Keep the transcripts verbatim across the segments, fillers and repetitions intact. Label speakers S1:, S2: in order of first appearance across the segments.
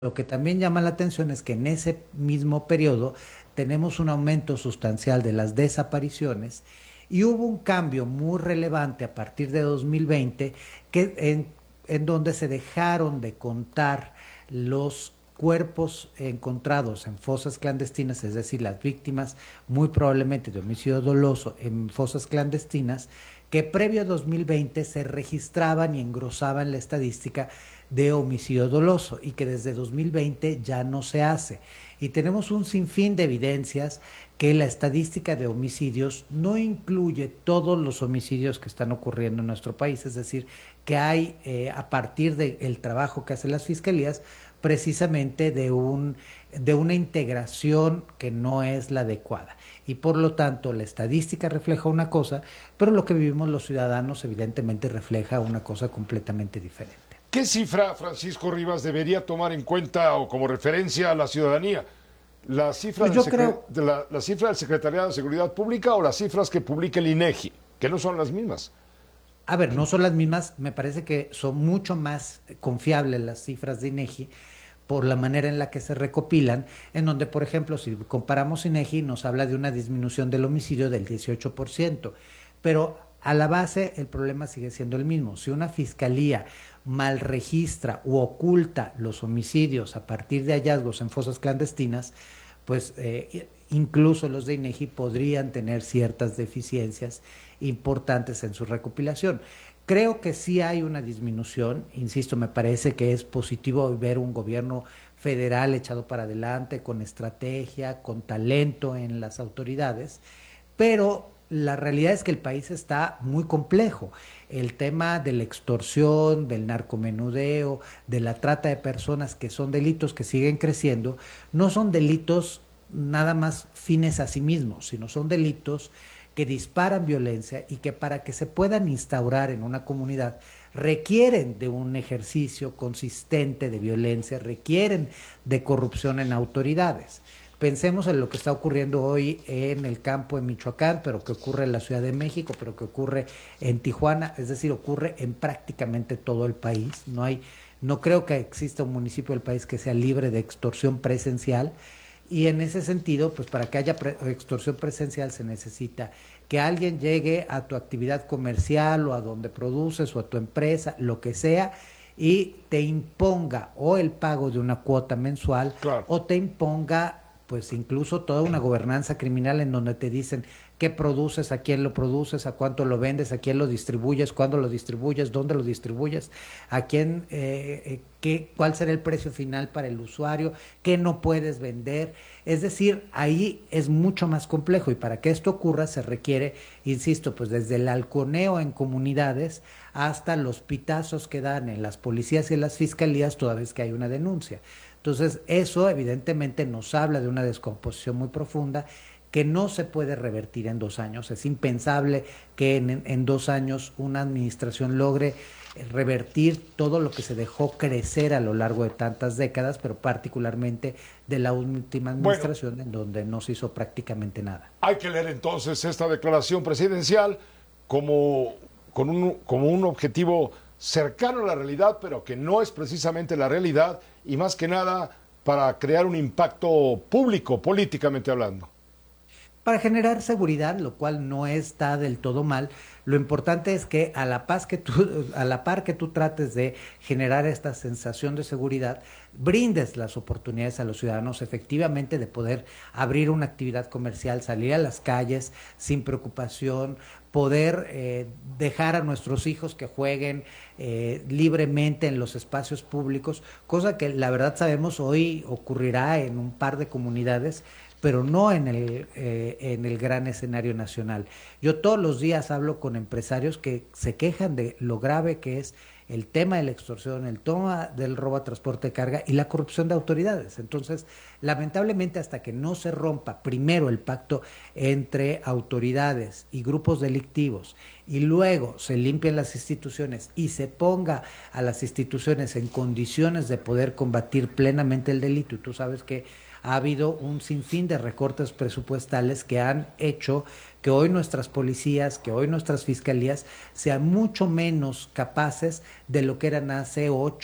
S1: Lo que también llama la atención es que en ese mismo periodo tenemos un aumento sustancial de las desapariciones y hubo un cambio muy relevante a partir de dos mil veinte que en, en donde se dejaron de contar los cuerpos encontrados en fosas clandestinas, es decir, las víctimas muy probablemente de homicidio doloso en fosas clandestinas, que previo a dos mil veinte se registraban y engrosaban la estadística de homicidio doloso y que desde dos mil veinte ya no se hace. Y tenemos un sinfín de evidencias que la estadística de homicidios no incluye todos los homicidios que están ocurriendo en nuestro país, es decir, que hay eh, a partir del trabajo que hacen las fiscalías, precisamente de, un, de una integración que no es la adecuada. Y por lo tanto, la estadística refleja una cosa, pero lo que vivimos los ciudadanos evidentemente refleja una cosa completamente diferente.
S2: ¿Qué cifra, Francisco Rivas, debería tomar en cuenta o como referencia a la ciudadanía? ¿La cifra,
S1: Pues
S2: del,
S1: yo
S2: secre
S1: creo,
S2: de la, la cifra del Secretariado de Seguridad Pública o las cifras que publica el INEGI, que no son las mismas?
S1: a ver, no son las mismas, me parece que son mucho más confiables las cifras de INEGI por la manera en la que se recopilan, en donde, por ejemplo, si comparamos INEGI, nos habla de una disminución del homicidio del dieciocho por ciento, pero a la base el problema sigue siendo el mismo. Si una fiscalía mal registra u oculta los homicidios a partir de hallazgos en fosas clandestinas, pues eh, incluso los de INEGI podrían tener ciertas deficiencias importantes en su recopilación. Creo que sí hay una disminución, insisto, me parece que es positivo ver un gobierno federal echado para adelante, con estrategia, con talento en las autoridades, pero la realidad es que el país está muy complejo. El tema de la extorsión, del narcomenudeo, de la trata de personas, que son delitos que siguen creciendo, no son delitos nada más fines a sí mismos, sino son delitos que disparan violencia y que para que se puedan instaurar en una comunidad requieren de un ejercicio consistente de violencia, requieren de corrupción en autoridades. Pensemos en lo que está ocurriendo hoy en el campo en Michoacán, pero que ocurre en la Ciudad de México, pero que ocurre en Tijuana, es decir, ocurre en prácticamente todo el país. No hay, no creo que exista un municipio del país que sea libre de extorsión presencial. Y en ese sentido, pues para que haya pre extorsión presencial se necesita que alguien llegue a tu actividad comercial o a donde produces o a tu empresa, lo que sea, y te imponga o el pago de una cuota mensual
S2: Claro.
S1: o te imponga pues incluso toda una gobernanza criminal en donde te dicen qué produces, a quién lo produces, a cuánto lo vendes, a quién lo distribuyes, cuándo lo distribuyes, dónde lo distribuyes, a quién, eh, eh, qué, cuál será el precio final para el usuario, qué no puedes vender. Es decir, ahí es mucho más complejo y para que esto ocurra se requiere, insisto, pues desde el halconeo en comunidades hasta los pitazos que dan en las policías y en las fiscalías toda vez que hay una denuncia. Entonces, eso evidentemente nos habla de una descomposición muy profunda que no se puede revertir en dos años. Es impensable que en, en dos años una administración logre revertir todo lo que se dejó crecer a lo largo de tantas décadas, pero particularmente de la última
S2: Bueno,
S1: administración en donde no se hizo prácticamente nada.
S2: hay que leer entonces esta declaración presidencial como, con un, como un objetivo cercano a la realidad, pero que no es precisamente la realidad, y más que nada para crear un impacto público, políticamente hablando.
S1: Para generar seguridad, lo cual no está del todo mal. Lo importante es que a la, paz que tú, a la par que tú trates de generar esta sensación de seguridad, brindes las oportunidades a los ciudadanos efectivamente de poder abrir una actividad comercial, salir a las calles sin preocupación, poder eh, dejar a nuestros hijos que jueguen eh, libremente en los espacios públicos, cosa que la verdad sabemos hoy ocurrirá en un par de comunidades, pero no en el, eh, en el gran escenario nacional. Yo todos los días hablo con empresarios que se quejan de lo grave que es el tema de la extorsión, el tema del robo a transporte de carga y la corrupción de autoridades. Entonces, lamentablemente, hasta que no se rompa primero el pacto entre autoridades y grupos delictivos y luego se limpien las instituciones y se ponga a las instituciones en condiciones de poder combatir plenamente el delito, y tú sabes que ha habido un sinfín de recortes presupuestales que han hecho que hoy nuestras policías, que hoy nuestras fiscalías sean mucho menos capaces de lo que eran hace ocho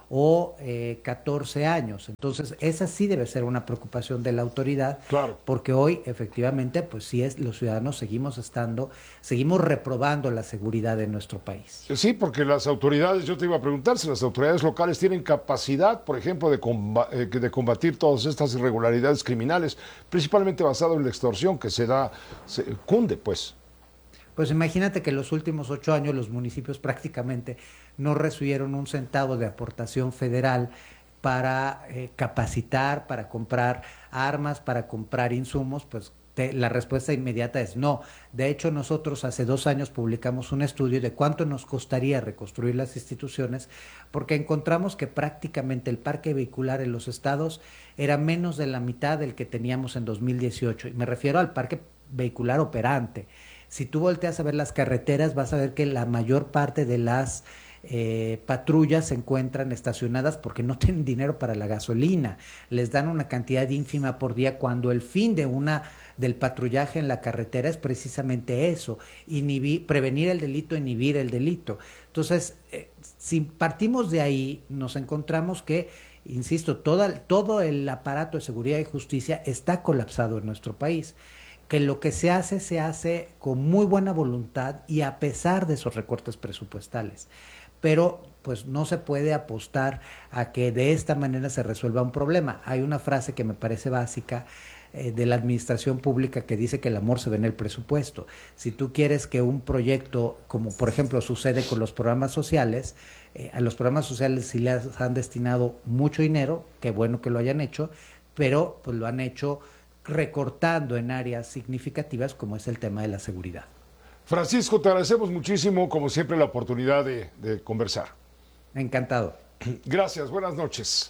S1: o eh, catorce años. Entonces, esa sí debe ser una preocupación de la autoridad,
S2: Claro.
S1: porque hoy, efectivamente, pues sí es, los ciudadanos seguimos estando, seguimos reprobando la seguridad de nuestro país.
S2: Sí, porque las autoridades, yo te iba a preguntar si las autoridades locales tienen capacidad, por ejemplo, de, comba, eh, de combatir todas estas irregularidades criminales, principalmente basado en la extorsión que se da, se cunde, pues.
S1: Pues imagínate que en los últimos ocho años los municipios prácticamente no recibieron un centavo de aportación federal para eh, capacitar, para comprar armas, para comprar insumos, pues te, la respuesta inmediata es no. De hecho, nosotros hace dos años publicamos un estudio de cuánto nos costaría reconstruir las instituciones, porque encontramos que prácticamente el parque vehicular en los estados era menos de la mitad del que teníamos en dos mil dieciocho, y me refiero al parque vehicular operante. Si tú volteas a ver las carreteras, vas a ver que la mayor parte de las eh, patrullas se encuentran estacionadas porque no tienen dinero para la gasolina. Les dan una cantidad ínfima por día, cuando el fin de una del patrullaje en la carretera es precisamente eso, inhibir, prevenir el delito, inhibir el delito. Entonces, eh, si partimos de ahí, nos encontramos que, insisto, toda, todo el aparato de seguridad y justicia está colapsado en nuestro país, que lo que se hace, se hace con muy buena voluntad y a pesar de esos recortes presupuestales. Pero pues no se puede apostar a que de esta manera se resuelva un problema. Hay una frase que me parece básica eh, de la administración pública que dice que el amor se ve en el presupuesto. Si tú quieres que un proyecto, como por ejemplo sucede con los programas sociales, eh, a los programas sociales sí les han destinado mucho dinero, qué bueno que lo hayan hecho, pero pues lo han hecho recortando en áreas significativas como es el tema de la seguridad.
S2: Francisco, te agradecemos muchísimo, como siempre, la oportunidad de, de conversar.
S1: Encantado.
S2: Gracias, buenas noches.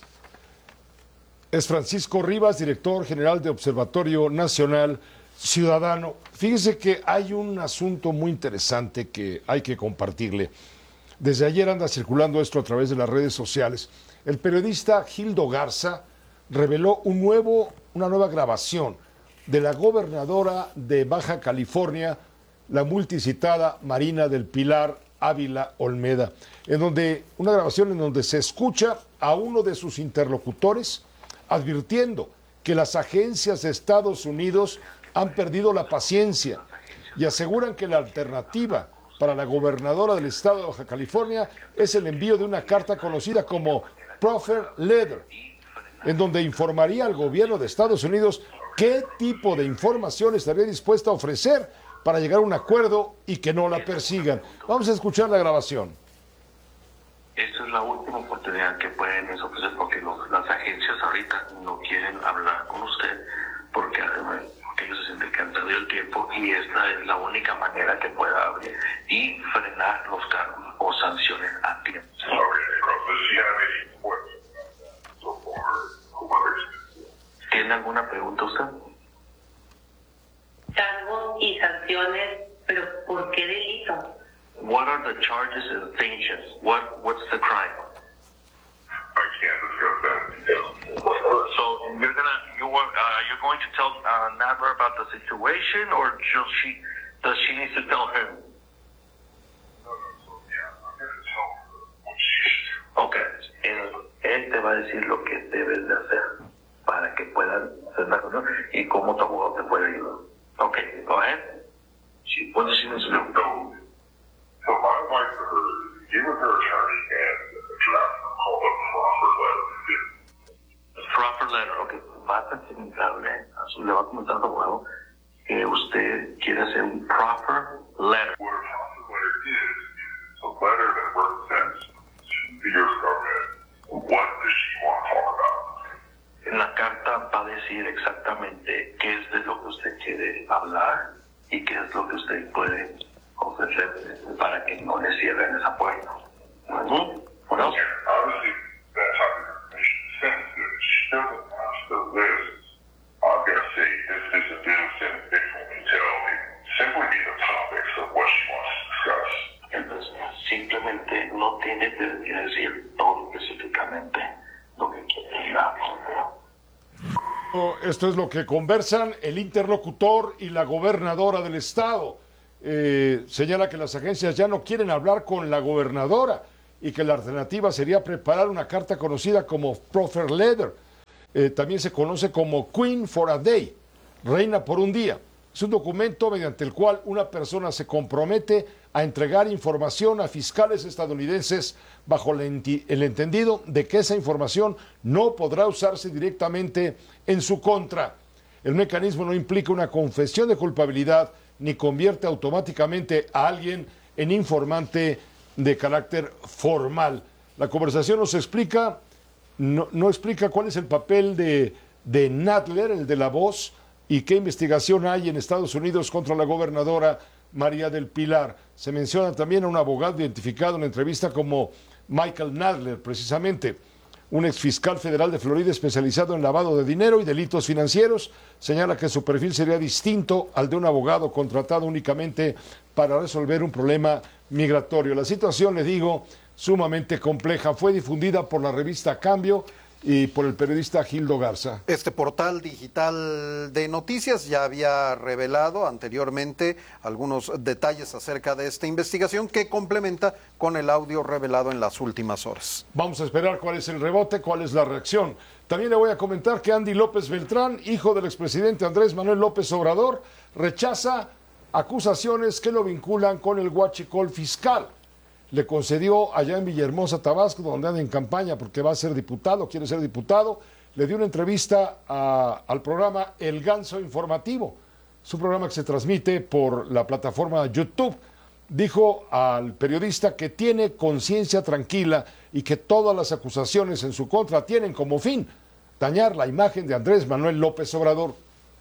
S2: Es Francisco Rivas, director general de Observatorio Nacional Ciudadano. Fíjese que hay un asunto muy interesante que hay que compartirle. Desde ayer anda circulando esto a través de las redes sociales. El periodista Gildo Garza reveló un nuevo, una nueva grabación de la gobernadora de Baja California, la multicitada Marina del Pilar Ávila Olmeda, en donde una grabación en donde se escucha a uno de sus interlocutores advirtiendo que las agencias de Estados Unidos han perdido la paciencia y aseguran que la alternativa para la gobernadora del estado de Baja California es el envío de una carta conocida como Proffer Letter, en donde informaría al gobierno de Estados Unidos qué tipo de información estaría dispuesta a ofrecer para llegar a un acuerdo y que no la persigan. Vamos a escuchar la grabación.
S3: Esta es la última oportunidad que pueden ofrecer, porque los, las agencias ahorita no quieren hablar con usted porque, porque ellos se sienten que han perdido el tiempo, y esta es la única manera que pueda abrir y frenar los cargos o sanciones a tiempo. ¿Tiene alguna pregunta usted?
S4: Cargos y sanciones, pero ¿por qué delito?
S3: What are the charges and sanctions? What what's the crime?
S5: I can't discuss that in detail.
S3: So you're gonna you want uh, you're going to tell uh, Nadler about the situation, or shall she does she need to tell him?
S5: No, no, so yeah, I'm going to tell her what she should do.
S3: Okay, él, él te va a decir lo que debes de hacer para que puedan hacer la cosa y cómo tu abogado te puede ayudar. Okay, go ahead. She, what does she need to do?
S5: So, so my advice to her is get with her attorney and draft called a proffer letter.
S3: Proper letter, okay. Va a comunicarle, le va a comentar a tu abogado que usted quiere hacer un proper letter.
S5: What a proffer letter is, is a letter that represents to the U S government what does she want to talk about.
S3: En la carta va a decir exactamente qué es de lo que usted quiere hablar y qué es lo que usted puede ofrecer para que no le cierren esa puerta. ¿Mm? What else?
S5: And obviously, that type of information is sensitive. She doesn't have to list, I'm going to say this, this, and this, and infinite detail. It simply be the topics of what she wants to discuss.
S3: Entonces, simplemente no tiene que decir todo específicamente lo que quiere hablar.
S2: Esto es lo que conversan el interlocutor y la gobernadora del estado. Eh, señala que las agencias ya no quieren hablar con la gobernadora y que la alternativa sería preparar una carta conocida como Proffer Letter. Eh, también se conoce como Queen for a Day, reina por un día. Es un documento mediante el cual una persona se compromete a entregar información a fiscales estadounidenses bajo el entendido de que esa información no podrá usarse directamente en su contra. El mecanismo no implica una confesión de culpabilidad ni convierte automáticamente a alguien en informante de carácter formal. La conversación nos explica, no, no explica cuál es el papel de, de Nadler, el de la voz, y qué investigación hay en Estados Unidos contra la gobernadora María del Pilar. Se menciona también a un abogado identificado en la entrevista como Michael Nadler, precisamente. Un exfiscal federal de Florida especializado en lavado de dinero y delitos financieros señala que su perfil sería distinto al de un abogado contratado únicamente para resolver un problema migratorio. La situación, le digo, sumamente compleja. Fue difundida por la revista Cambio y por el periodista Gildo Garza.
S6: Este portal digital de noticias ya había revelado anteriormente algunos detalles acerca de esta investigación que complementa con el audio revelado en las últimas horas.
S2: Vamos a esperar cuál es el rebote, cuál es la reacción. También le voy a comentar que Andy López Beltrán, hijo del expresidente Andrés Manuel López Obrador, rechaza acusaciones que lo vinculan con el huachicol fiscal. Le concedió allá en Villahermosa, Tabasco, donde anda en campaña porque va a ser diputado, quiere ser diputado, le dio una entrevista a, al programa El Ganso Informativo, es un programa que se transmite por la plataforma YouTube. Dijo al periodista que tiene conciencia tranquila y que todas las acusaciones en su contra tienen como fin dañar la imagen de Andrés Manuel López Obrador.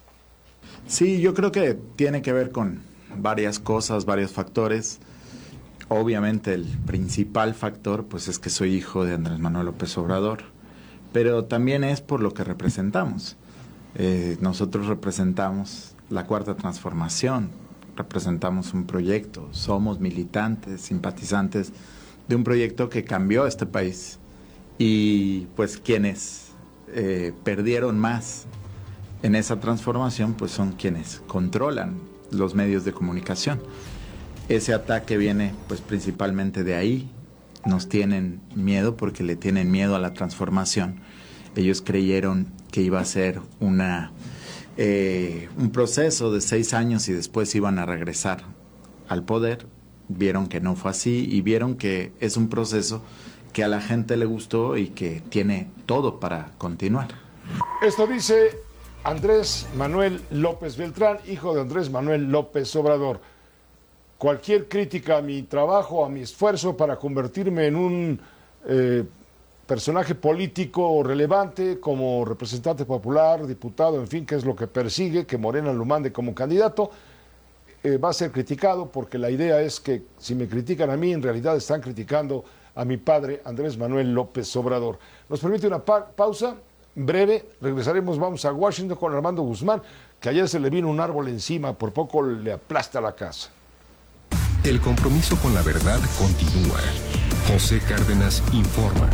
S7: Sí, yo creo que tiene que ver con varias cosas, varios factores. Obviamente el principal factor pues es que soy hijo de Andrés Manuel López Obrador, pero también es por lo que representamos. Eh, nosotros representamos la Cuarta Transformación, representamos un proyecto, somos militantes, simpatizantes de un proyecto que cambió este país y pues quienes eh, perdieron más en esa transformación pues son quienes controlan los medios de comunicación. Ese ataque viene pues principalmente de ahí, nos tienen miedo porque le tienen miedo a la transformación. Ellos creyeron que iba a ser una, eh, un proceso de seis años y después iban a regresar al poder. Vieron que no fue así y vieron que es un proceso que a la gente le gustó y que tiene todo para continuar.
S2: Esto dice Andrés Manuel López Beltrán, hijo de Andrés Manuel López Obrador. Cualquier crítica a mi trabajo, a mi esfuerzo para convertirme en un eh, personaje político relevante como representante popular, diputado, en fin, que es lo que persigue, que Morena lo mande como candidato, eh, va a ser criticado porque la idea es que si me critican a mí, en realidad están criticando a mi padre, Andrés Manuel López Obrador. Nos permite una pa- pausa breve, regresaremos, vamos a Washington con Armando Guzmán, que ayer se le vino un árbol encima, por poco le aplasta la casa.
S8: El compromiso con la verdad continúa. José Cárdenas informa.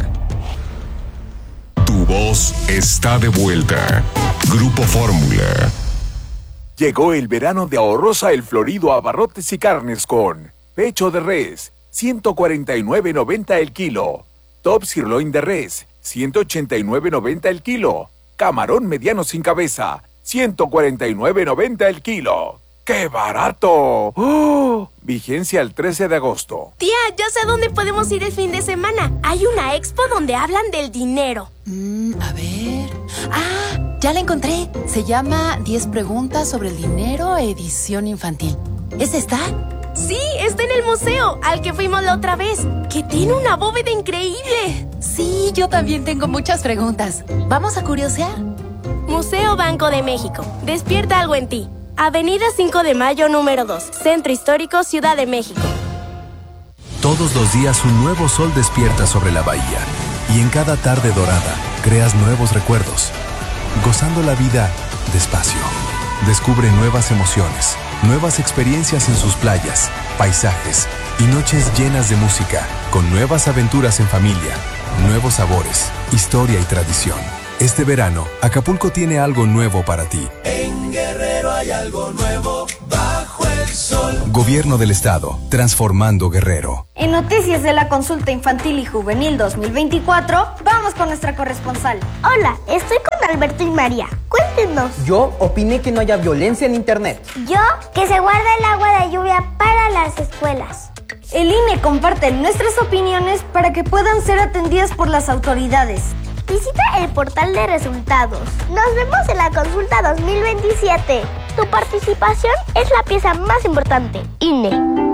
S8: Tu voz está de vuelta. Grupo Fórmula.
S9: Llegó el verano de Ahorrosa El Florido Abarrotes y Carnes con pecho de res, ciento cuarenta y nueve noventa el kilo. Top sirloin de res, ciento ochenta y nueve noventa el kilo. Camarón mediano sin cabeza, ciento cuarenta y nueve noventa el kilo. ¡Qué barato! ¡Oh! Vigencia el trece de agosto.
S10: Tía, ya sé a dónde podemos ir el fin de semana. Hay una expo donde hablan del dinero.
S11: Mm, a ver... ¡Ah! Ya la encontré. Se llama diez preguntas sobre el dinero, edición infantil. ¿Es esta?
S10: Sí, está en el museo, al que fuimos la otra vez. Que tiene una bóveda increíble.
S11: Sí, yo también tengo muchas preguntas. ¿Vamos a curiosear?
S10: Museo Banco de México. Despierta algo en ti. Avenida cinco de mayo, número dos, Centro Histórico, Ciudad de México.
S12: Todos los días un nuevo sol despierta sobre la bahía y en cada tarde dorada creas nuevos recuerdos, gozando la vida despacio. Descubre nuevas emociones, nuevas experiencias en sus playas, paisajes y noches llenas de música, con nuevas aventuras en familia, nuevos sabores, historia y tradición. Este verano, Acapulco tiene algo nuevo para ti.
S13: En Guerrero hay algo nuevo bajo el sol.
S12: Sol. Gobierno del Estado, transformando Guerrero.
S13: En noticias de la consulta infantil y juvenil dos mil veinticuatro, vamos con nuestra corresponsal.
S14: Hola, estoy con Alberto y María. Cuéntenos.
S15: Yo opiné que no haya violencia en internet.
S14: Yo, que se guarde el agua de lluvia para las escuelas.
S13: El I N E comparte nuestras opiniones para que puedan ser atendidas por las autoridades.
S14: Visita el portal de resultados. Nos vemos en la consulta dos mil veintisiete. Tu participación es la pieza más importante. I N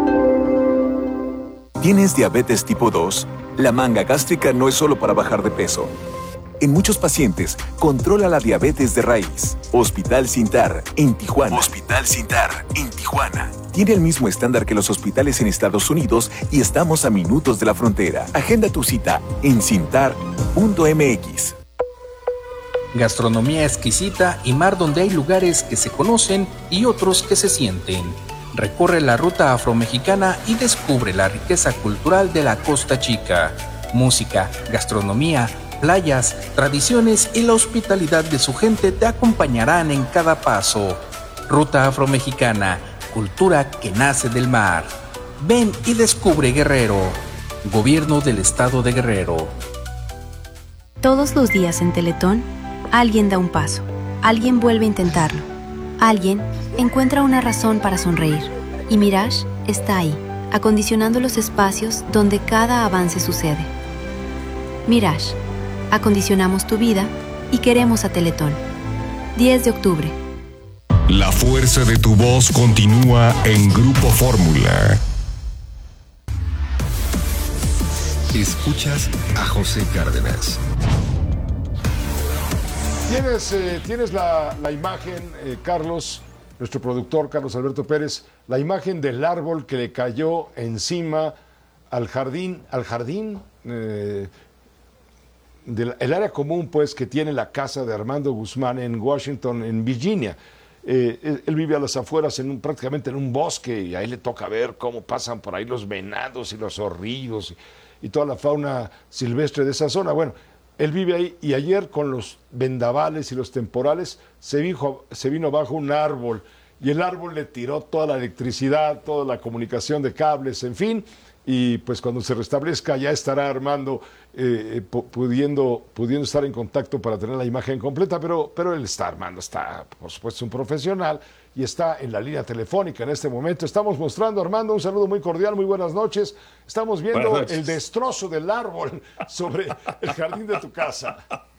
S14: E.
S9: ¿Tienes diabetes tipo dos? La manga gástrica no es solo para bajar de peso. En muchos pacientes, controla la diabetes de raíz. Hospital Sintar, en Tijuana. Hospital Sintar, en Tijuana. Tiene el mismo estándar que los hospitales en Estados Unidos y estamos a minutos de la frontera. Agenda tu cita en cintar punto m x.
S16: Gastronomía exquisita y mar donde hay lugares que se conocen y otros que se sienten. Recorre la ruta afromexicana y descubre la riqueza cultural de la Costa Chica. Música, gastronomía, playas, tradiciones y la hospitalidad de su gente te acompañarán en cada paso. Ruta afromexicana, cultura que nace del mar. Ven y descubre Guerrero. Gobierno del Estado de Guerrero.
S17: Todos los días en Teletón, alguien da un paso, alguien vuelve a intentarlo, alguien encuentra una razón para sonreír. Y Mirage está ahí, acondicionando los espacios donde cada avance sucede. Mirage, acondicionamos tu vida y queremos a Teletón. diez de octubre.
S8: La fuerza de tu voz continúa en Grupo Fórmula. Escuchas a José Cárdenas.
S2: Tienes, eh, tienes la, la imagen, eh, Carlos, nuestro productor, Carlos Alberto Pérez, la imagen del árbol que le cayó encima al jardín, al jardín, eh, del el área común, pues, que tiene la casa de Armando Guzmán en Washington, en Virginia. Eh, él, él vive a las afueras, en un, prácticamente en un bosque, y ahí le toca ver cómo pasan por ahí los venados y los zorrillos y, y toda la fauna silvestre de esa zona. Bueno, él vive ahí y ayer con los vendavales y los temporales se vino, se vino bajo un árbol y el árbol le tiró toda la electricidad, toda la comunicación de cables, en fin, y pues cuando se restablezca ya estará Armando eh, pudiendo, pudiendo estar en contacto para tener la imagen completa, pero, pero él está, Armando, está por supuesto un profesional y está en la línea telefónica en este momento. Estamos mostrando, Armando, un saludo muy cordial, muy buenas noches. Estamos viendo el destrozo del árbol sobre el jardín de tu casa.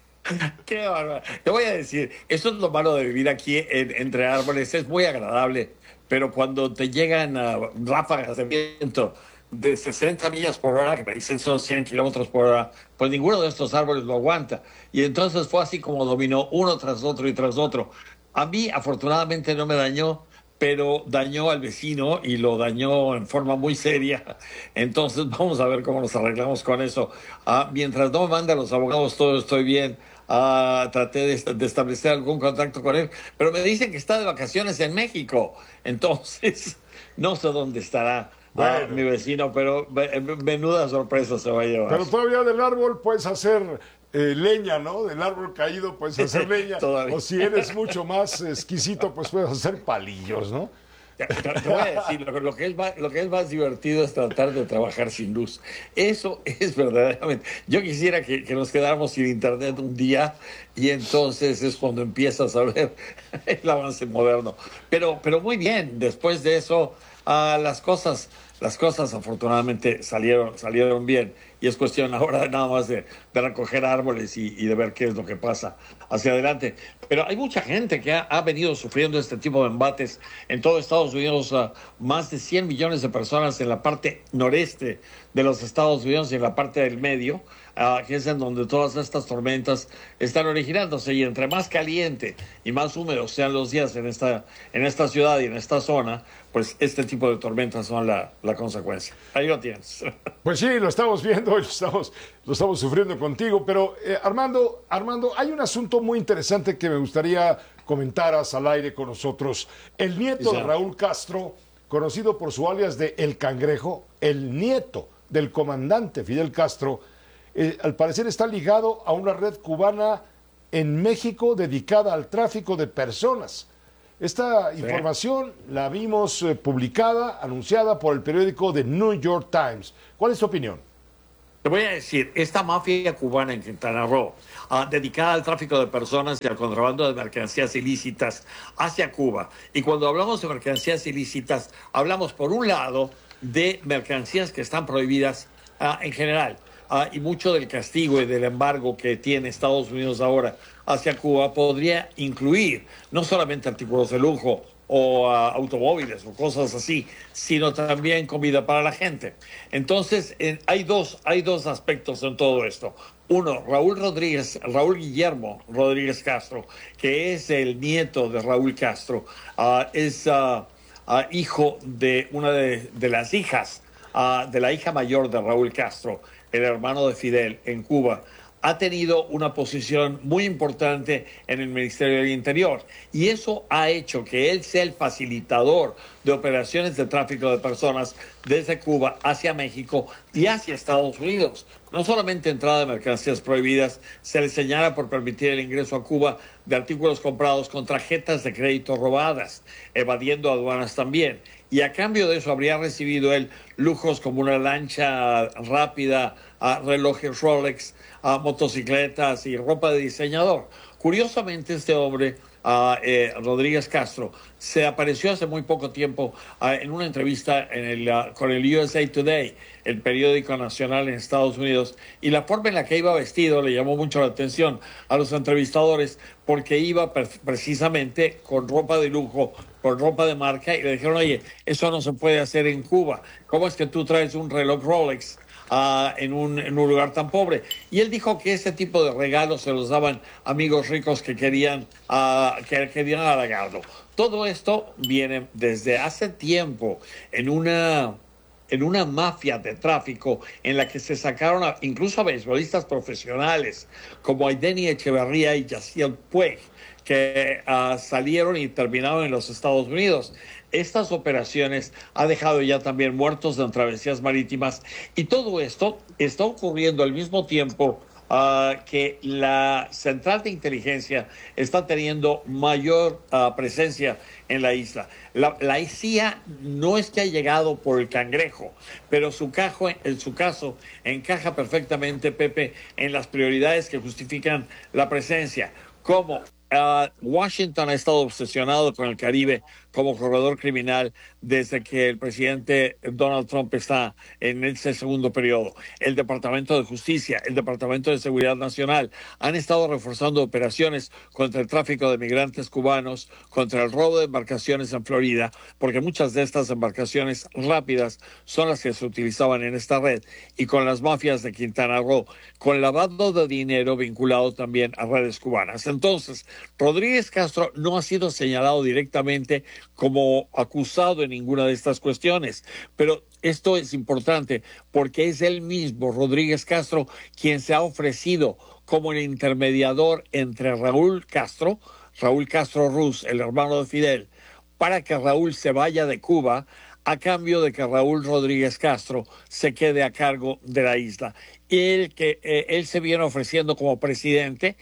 S18: Qué bárbaro. Te voy a decir, eso es lo malo de vivir aquí en, entre árboles, es muy agradable, pero cuando te llegan uh, ráfagas de viento de sesenta millas por hora, que me dicen son cien kilómetros por hora, pues ninguno de estos árboles lo aguanta. Y entonces fue así como dominó uno tras otro y tras otro. A mí, afortunadamente, no me dañó, pero dañó al vecino y lo dañó en forma muy seria. Entonces, vamos a ver cómo nos arreglamos con eso. Ah, mientras no me mandan los abogados, todo estoy bien. Ah, traté de, de establecer algún contacto con él, pero me dicen que está de vacaciones en México. Entonces, no sé dónde estará. Bueno. Ah, mi vecino, pero menuda sorpresa se va a llevar.
S2: Pero todavía del árbol puedes hacer eh, leña, ¿no? Del árbol caído puedes hacer leña. O si eres mucho más exquisito, pues puedes hacer palillos, ¿no?
S18: Te, te voy a decir, lo, lo, que es más, lo que es más divertido es tratar de trabajar sin luz. Eso es verdaderamente... Yo quisiera que, que nos quedáramos sin internet un día y entonces es cuando empiezas a ver el avance moderno. Pero, pero muy bien, después de eso... Uh, las cosas, las cosas afortunadamente salieron, salieron bien y es cuestión ahora nada más de, de recoger árboles y, y de ver qué es lo que pasa hacia adelante. Pero hay mucha gente que ha, ha venido sufriendo este tipo de embates en todo Estados Unidos, uh, más de cien millones de personas en la parte noreste de los Estados Unidos y en la parte del medio, uh, que es en donde todas estas tormentas están originándose, y entre más caliente y más húmedos sean los días en esta, en esta ciudad y en esta zona, pues este tipo de tormentas son la, la consecuencia. Ahí lo tienes.
S2: Pues sí, lo estamos viendo, lo estamos, lo estamos sufriendo contigo, pero eh, Armando, Armando, hay un asunto muy interesante que me gustaría comentaras al aire con nosotros. El nieto sí, de Raúl Castro, conocido por su alias de El Cangrejo, el nieto del comandante Fidel Castro, eh, al parecer está ligado a una red cubana en México dedicada al tráfico de personas. Esta información la vimos eh, publicada, anunciada por el periódico The New York Times. ¿Cuál es tu opinión?
S18: Te voy a decir, esta mafia cubana en Quintana Roo, uh, dedicada al tráfico de personas y al contrabando de mercancías ilícitas hacia Cuba. Y cuando hablamos de mercancías ilícitas, hablamos por un lado de mercancías que están prohibidas uh, en general. Uh, y mucho del castigo y del embargo que tiene Estados Unidos ahora hacia Cuba podría incluir no solamente artículos de lujo o uh, automóviles o cosas así, sino también comida para la gente. Entonces, eh, hay dos, hay dos aspectos en todo esto. Uno, Raúl Rodríguez, Raúl Guillermo Rodríguez Castro, que es el nieto de Raúl Castro, uh, es uh, uh, hijo de una de, de las hijas, uh, de la hija mayor de Raúl Castro, el hermano de Fidel, en Cuba. Ha tenido una posición muy importante en el Ministerio del Interior y eso ha hecho que él sea el facilitador de operaciones de tráfico de personas desde Cuba hacia México y hacia Estados Unidos. No solamente entrada de mercancías prohibidas, se le señala por permitir el ingreso a Cuba de artículos comprados con tarjetas de crédito robadas, evadiendo aduanas también. Y a cambio de eso habría recibido él lujos como una lancha rápida, uh, relojes Rolex, uh, motocicletas y ropa de diseñador. Curiosamente, este hombre, uh, eh, Rodríguez Castro, se apareció hace muy poco tiempo uh, en una entrevista en el, uh, con el U S A Today, el periódico nacional en Estados Unidos, y la forma en la que iba vestido le llamó mucho la atención a los entrevistadores porque iba precisamente con ropa de lujo, con ropa de marca, y le dijeron, oye, eso no se puede hacer en Cuba. ¿Cómo es que tú traes un reloj Rolex uh, en, un, en un lugar tan pobre? Y él dijo que ese tipo de regalos se los daban amigos ricos que querían, uh, que querían halagarlo. Todo esto viene desde hace tiempo en una... en una mafia de tráfico en la que se sacaron a, incluso a beisbolistas profesionales como Aideni Echeverría y Yaciel Puig, que uh, salieron y terminaron en los Estados Unidos. Estas operaciones han dejado ya también muertos en travesías marítimas y todo esto está ocurriendo al mismo tiempo Uh, que la central de inteligencia está teniendo mayor uh, presencia en la isla. La, la C I A no es que ha llegado por el cangrejo, pero su, cajo, en su caso encaja perfectamente, Pepe, en las prioridades que justifican la presencia, como uh, Washington ha estado obsesionado con el Caribe como corredor criminal desde que el presidente Donald Trump está en ese segundo periodo. El Departamento de Justicia, el Departamento de Seguridad Nacional han estado reforzando operaciones contra el tráfico de migrantes cubanos, contra el robo de embarcaciones en Florida, porque muchas de estas embarcaciones rápidas son las que se utilizaban en esta red, y con las mafias de Quintana Roo, con lavado de dinero vinculado también a redes cubanas. Entonces, Rodríguez Castro no ha sido señalado directamente como acusado en ninguna de estas cuestiones, pero esto es importante porque es él mismo, Rodríguez Castro, quien se ha ofrecido como el intermediador entre Raúl Castro, Raúl Castro Ruz, el hermano de Fidel, para que Raúl se vaya de Cuba a cambio de que Raúl Rodríguez Castro se quede a cargo de la isla. Él, que, eh, él se viene ofreciendo como presidente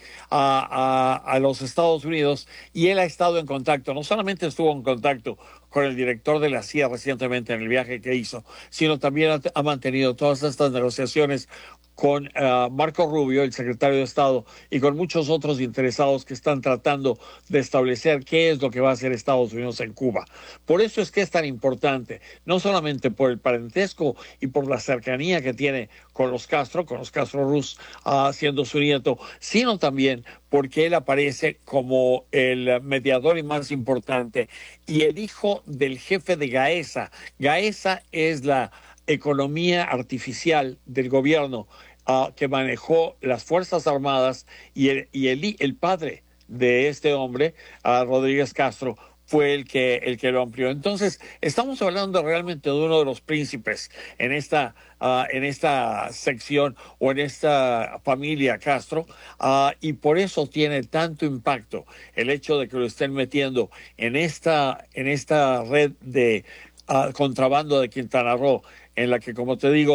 S18: a, a, a los Estados Unidos y él ha estado en contacto, no solamente estuvo en contacto con el director de la C I A recientemente en el viaje que hizo, sino también ha, ha mantenido todas estas negociaciones con uh, Marco Rubio, el secretario de Estado, y con muchos otros interesados que están tratando de establecer qué es lo que va a hacer Estados Unidos en Cuba. Por eso es que es tan importante, no solamente por el parentesco y por la cercanía que tiene con los Castro, con los Castro Ruz, uh, siendo su nieto, sino también porque él aparece como el mediador y más importante y el hijo del jefe de Gaesa. Gaesa es la economía artificial del gobierno uh, que manejó las Fuerzas Armadas y el, y el, el padre de este hombre, uh, Rodríguez Castro, fue el que, el que lo amplió. Entonces, estamos hablando realmente de uno de los príncipes en esta, uh, en esta sección o en esta familia Castro, uh, y por eso tiene tanto impacto el hecho de que lo estén metiendo en esta, en esta red de uh, contrabando de Quintana Roo, en la que, como te digo,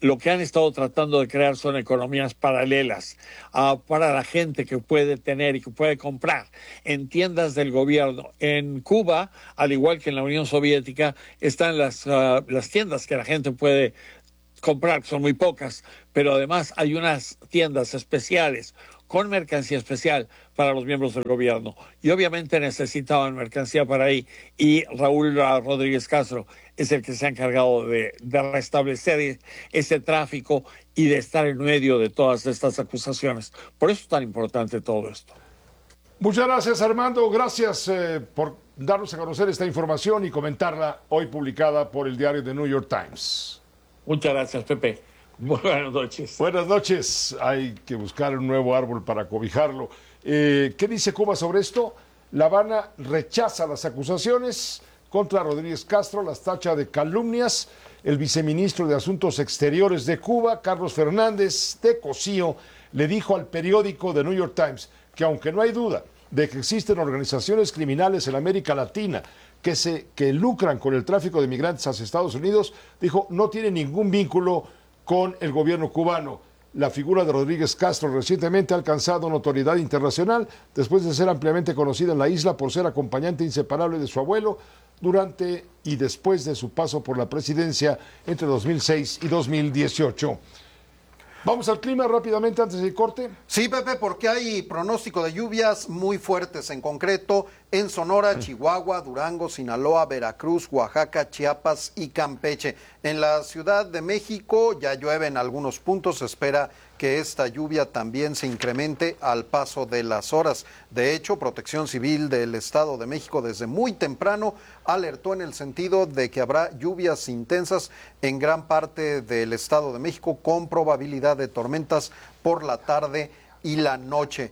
S18: lo que han estado tratando de crear son economías paralelas uh, para la gente que puede tener y que puede comprar en tiendas del gobierno. En Cuba, al igual que en la Unión Soviética, están las, uh, las tiendas que la gente puede comprar, que son muy pocas, pero además hay unas tiendas especiales con mercancía especial para los miembros del gobierno. Y obviamente necesitaban mercancía para ahí. Y Raúl Rodríguez Castro es el que se ha encargado de, de restablecer ese tráfico y de estar en medio de todas estas acusaciones. Por eso es tan importante todo esto.
S2: Muchas gracias, Armando. Gracias eh, por darnos a conocer esta información y comentarla hoy publicada por el diario The New York Times.
S18: Muchas gracias, Pepe. Buenas noches.
S2: Buenas noches. Hay que buscar un nuevo árbol para cobijarlo. Eh, ¿Qué dice Cuba sobre esto? La Habana rechaza las acusaciones contra Rodríguez Castro, las tacha de calumnias. El viceministro de Asuntos Exteriores de Cuba, Carlos Fernández de Cosío, le dijo al periódico The New York Times que aunque no hay duda de que existen organizaciones criminales en América Latina que, se, que lucran con el tráfico de migrantes hacia Estados Unidos, dijo, no tiene ningún vínculo con el gobierno cubano. La figura de Rodríguez Castro recientemente ha alcanzado notoriedad internacional después de ser ampliamente conocida en la isla por ser acompañante inseparable de su abuelo durante y después de su paso por la presidencia entre dos mil seis y dos mil dieciocho. Vamos al clima rápidamente antes del corte.
S6: Sí, Pepe, porque hay pronóstico de lluvias muy fuertes, en concreto en Sonora, Chihuahua, Durango, Sinaloa, Veracruz, Oaxaca, Chiapas y Campeche. En la Ciudad de México ya llueve en algunos puntos, se espera que esta lluvia también se incremente al paso de las horas. De hecho, Protección Civil del Estado de México desde muy temprano alertó en el sentido de que habrá lluvias intensas en gran parte del Estado de México con probabilidad de tormentas por la tarde y la noche.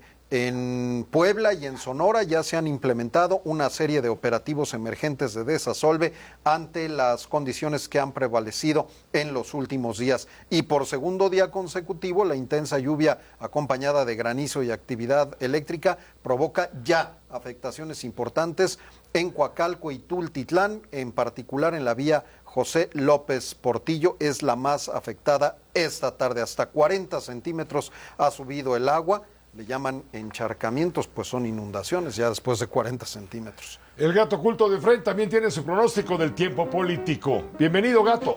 S6: En Puebla y en Sonora ya se han implementado una serie de operativos emergentes de desasolve ante las condiciones que han prevalecido en los últimos días. Y por segundo día consecutivo, la intensa lluvia acompañada de granizo y actividad eléctrica provoca ya afectaciones importantes en Coacalco y Tultitlán, en particular en la vía José López Portillo, es la más afectada esta tarde. Hasta cuarenta centímetros ha subido el agua. Le llaman encharcamientos, pues son inundaciones ya después de cuarenta centímetros.
S2: El gato oculto de Fred también tiene su pronóstico del tiempo político. Bienvenido, gato.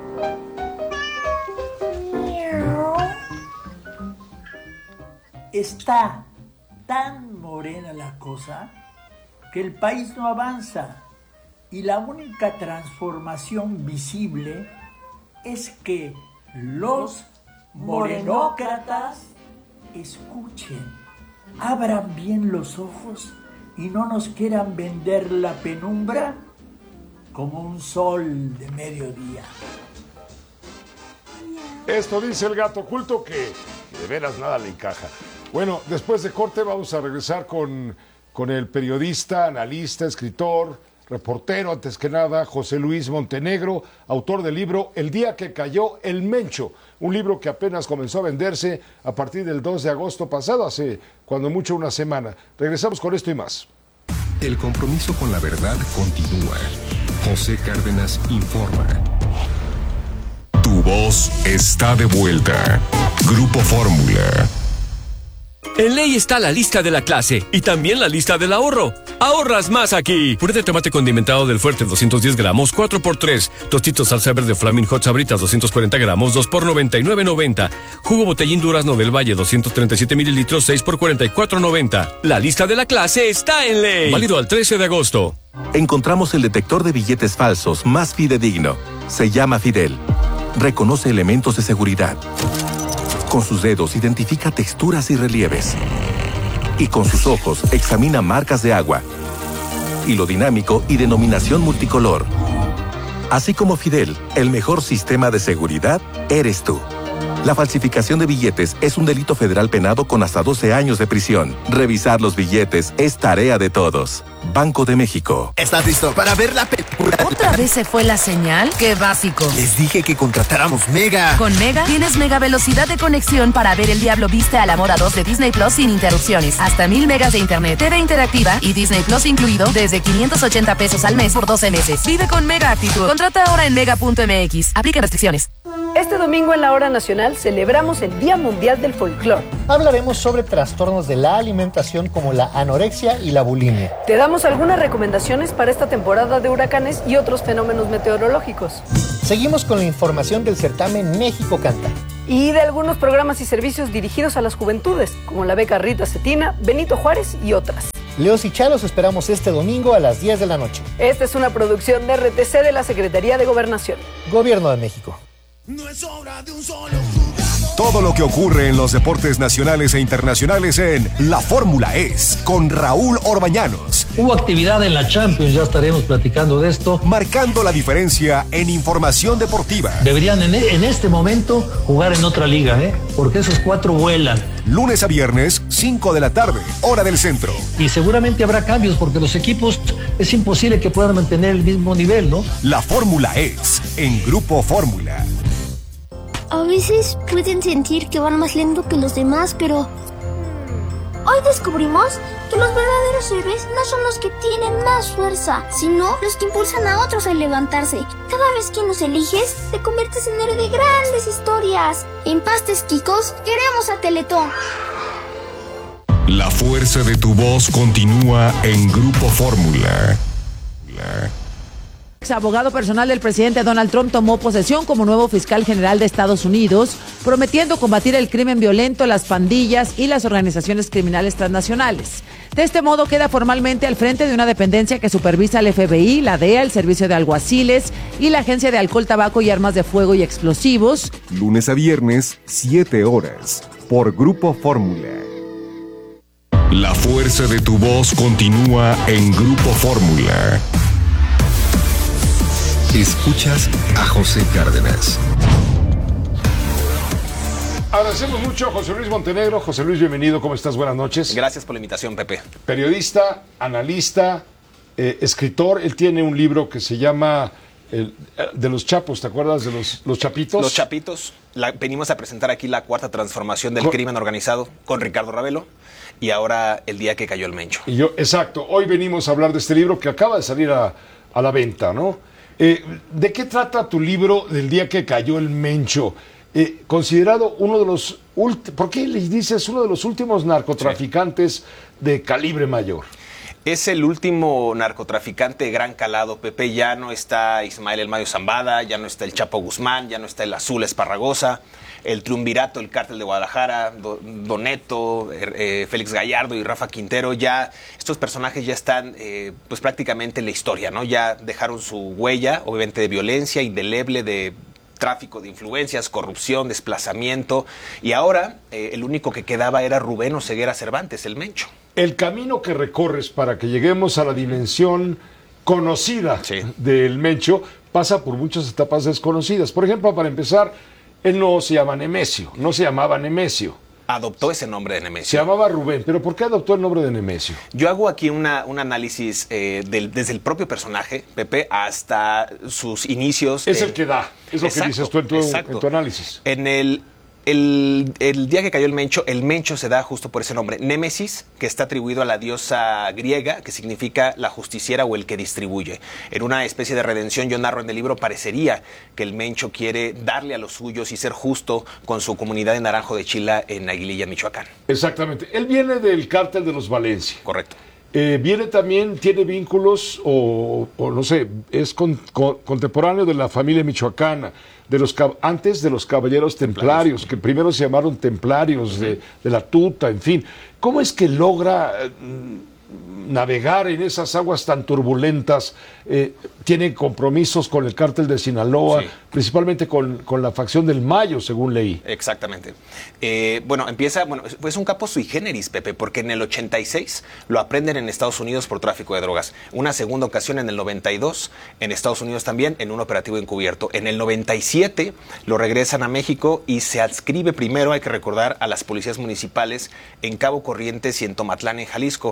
S19: Está tan morena la cosa que el país no avanza y la única transformación visible es que los morenócratas escuchen, abran bien los ojos y no nos quieran vender la penumbra como un sol de mediodía.
S2: Esto dice el gato oculto que, que de veras nada le encaja. Bueno, después de corte vamos a regresar con, con el periodista, analista, escritor, reportero, antes que nada, José Luis Montenegro, autor del libro El día que cayó el Mencho, un libro que apenas comenzó a venderse a partir del dos de agosto pasado, hace cuando mucho una semana. Regresamos con esto y más.
S8: El compromiso con la verdad continúa. José Cárdenas informa. Tu voz está de vuelta. Grupo Fórmula.
S20: En Ley está la lista de la clase y también la lista del ahorro. ¡Ahorras más aquí! Puré de tomate condimentado del Fuerte doscientos diez gramos, cuatro por tres. Tostitos salsa verde Flaming Hot Sabritas doscientos cuarenta gramos, dos por noventa y nueve noventa. Jugo Botellín Durazno del Valle doscientos treinta y siete mililitros, seis por cuarenta y cuatro noventa. La lista de la clase está en Ley. Válido al trece de agosto.
S21: Encontramos el detector de billetes falsos más fidedigno. Se llama Fidel. Reconoce elementos de seguridad. Con sus dedos identifica texturas y relieves. Y con sus ojos examina marcas de agua, hilo dinámico y denominación multicolor. Así como Fidel, el mejor sistema de seguridad eres tú. La falsificación de billetes es un delito federal penado con hasta doce años de prisión. Revisar los billetes es tarea de todos. Banco de México.
S22: ¿Estás listo para ver la película?
S11: ¿Otra vez se fue la señal? ¡Qué básico!
S22: Les dije que contratáramos Mega.
S11: Con Mega tienes mega velocidad de conexión para ver El Diablo Viste a la Moda dos de Disney Plus sin interrupciones. Hasta mil megas de internet, T V interactiva y Disney Plus incluido desde quinientos ochenta pesos al mes por doce meses. Vive con Mega Actitud. Contrata ahora en mega punto m x. Aplica restricciones.
S1: Este domingo en la Hora Nacional celebramos el Día Mundial del Folclore.
S4: Hablaremos sobre trastornos de la alimentación como la anorexia y la bulimia.
S1: Te damos algunas recomendaciones para esta temporada de huracanes y otros fenómenos meteorológicos.
S4: Seguimos con la información del certamen México Canta.
S1: Y de algunos programas y servicios dirigidos a las juventudes, como la beca Rita Cetina, Benito Juárez y otras.
S4: Leos y Chalos esperamos este domingo a las diez de la noche.
S1: Esta es una producción de R T C de la Secretaría de Gobernación.
S4: Gobierno de México.
S23: No es obra de un solo jugador. Todo lo que ocurre en los deportes nacionales e internacionales en La Fórmula Es con Raúl Orbañanos.
S24: Hubo actividad en la Champions, ya estaremos platicando de esto.
S23: Marcando la diferencia en información deportiva.
S24: Deberían en, en este momento jugar en otra liga, ¿eh? Porque esos cuatro vuelan.
S23: Lunes a viernes, cinco de la tarde, hora del centro.
S24: Y seguramente habrá cambios porque los equipos es imposible que puedan mantener el mismo nivel, ¿no?
S23: La Fórmula Es en Grupo Fórmula.
S14: A veces pueden sentir que van más lento que los demás, pero hoy descubrimos que los verdaderos héroes no son los que tienen más fuerza, sino los que impulsan a otros a levantarse. Cada vez que nos eliges, te conviertes en héroe de grandes historias. En Pastes Quicos, queremos a Teletón.
S23: La fuerza de tu voz continúa en Grupo Fórmula.
S25: Abogado personal del presidente Donald Trump tomó posesión como nuevo fiscal general de Estados Unidos, prometiendo combatir el crimen violento, las pandillas y las organizaciones criminales transnacionales. De este modo queda formalmente al frente de una dependencia que supervisa el F B I, la D E A, el Servicio de Alguaciles y la Agencia de Alcohol, Tabaco y Armas de Fuego y Explosivos.
S23: Lunes a viernes, siete horas, por Grupo Fórmula. La fuerza de tu voz continúa en Grupo Fórmula.
S8: Escuchas a José Cárdenas.
S2: Agradecemos mucho a José Luis Montenegro. José Luis, bienvenido. ¿Cómo estás? Buenas noches.
S26: Gracias por la invitación, Pepe.
S2: Periodista, analista, eh, escritor. Él tiene un libro que se llama el, de los Chapos, ¿te acuerdas de los, los Chapitos?
S26: Los Chapitos. La, venimos a presentar aquí la cuarta transformación del
S2: con,
S26: crimen organizado con Ricardo Ravelo y ahora El día que cayó el Mencho.
S2: Y yo, exacto. Hoy venimos a hablar de este libro que acaba de salir a, a la venta, ¿no? Eh, ¿De qué trata tu libro del día que cayó el Mencho? Eh, considerado uno de los, ¿por qué le dices uno de los últimos narcotraficantes sí. de calibre mayor?
S26: Es el último narcotraficante de gran calado, Pepe. Ya no está Ismael El Mayo Zambada, ya no está el Chapo Guzmán, ya no está el Azul Esparragosa, el Triunvirato, el Cártel de Guadalajara, Do, Doneto, eh, Félix Gallardo y Rafa Quintero. Ya estos personajes ya están eh, pues prácticamente en la historia, ¿no? Ya dejaron su huella, obviamente de violencia, indeleble, de tráfico de influencias, corrupción, desplazamiento. Y ahora eh, el único que quedaba era Rubén Oseguera Cervantes, el Mencho.
S2: El camino que recorres para que lleguemos a la dimensión conocida sí. del Mencho pasa por muchas etapas desconocidas. Por ejemplo, para empezar, él no se llama Nemesio, no se llamaba Nemesio.
S26: Adoptó ese nombre de Nemesio.
S2: Se llamaba Rubén, pero ¿por qué adoptó el nombre de Nemesio?
S26: Yo hago aquí una, un análisis eh, del, desde el propio personaje, Pepe, hasta sus inicios.
S2: Es
S26: eh,
S2: el que da, es lo exacto, que dices tú en tu, en tu análisis.
S26: En el... El, el día que cayó el Mencho, el Mencho se da justo por ese nombre, Némesis, que está atribuido a la diosa griega, que significa la justiciera o el que distribuye. En una especie de redención, yo narro en el libro, parecería que el Mencho quiere darle a los suyos y ser justo con su comunidad de Naranjo de Chila en Aguililla, Michoacán.
S2: Exactamente. Él viene del cártel de los Valencia.
S26: Correcto.
S2: Eh, viene también, tiene vínculos, o, o no sé, es con, con, contemporáneo de la familia michoacana, de los antes de los caballeros templarios, templarios que primero se llamaron templarios, de, de la tuta, en fin. ¿Cómo es que logra eh, navegar en esas aguas tan turbulentas? Eh, tiene compromisos con el cártel de Sinaloa, sí. principalmente con, con la facción del Mayo, según leí.
S26: Exactamente. Eh, bueno, empieza, bueno, es un capo sui generis, Pepe, porque en el ochenta y seis lo aprenden en Estados Unidos por tráfico de drogas. Una segunda ocasión en el noventa y dos, en Estados Unidos también, en un operativo encubierto. En el noventa y siete lo regresan a México y se adscribe primero, hay que recordar, a las policías municipales en Cabo Corrientes y en Tomatlán, en Jalisco. Y a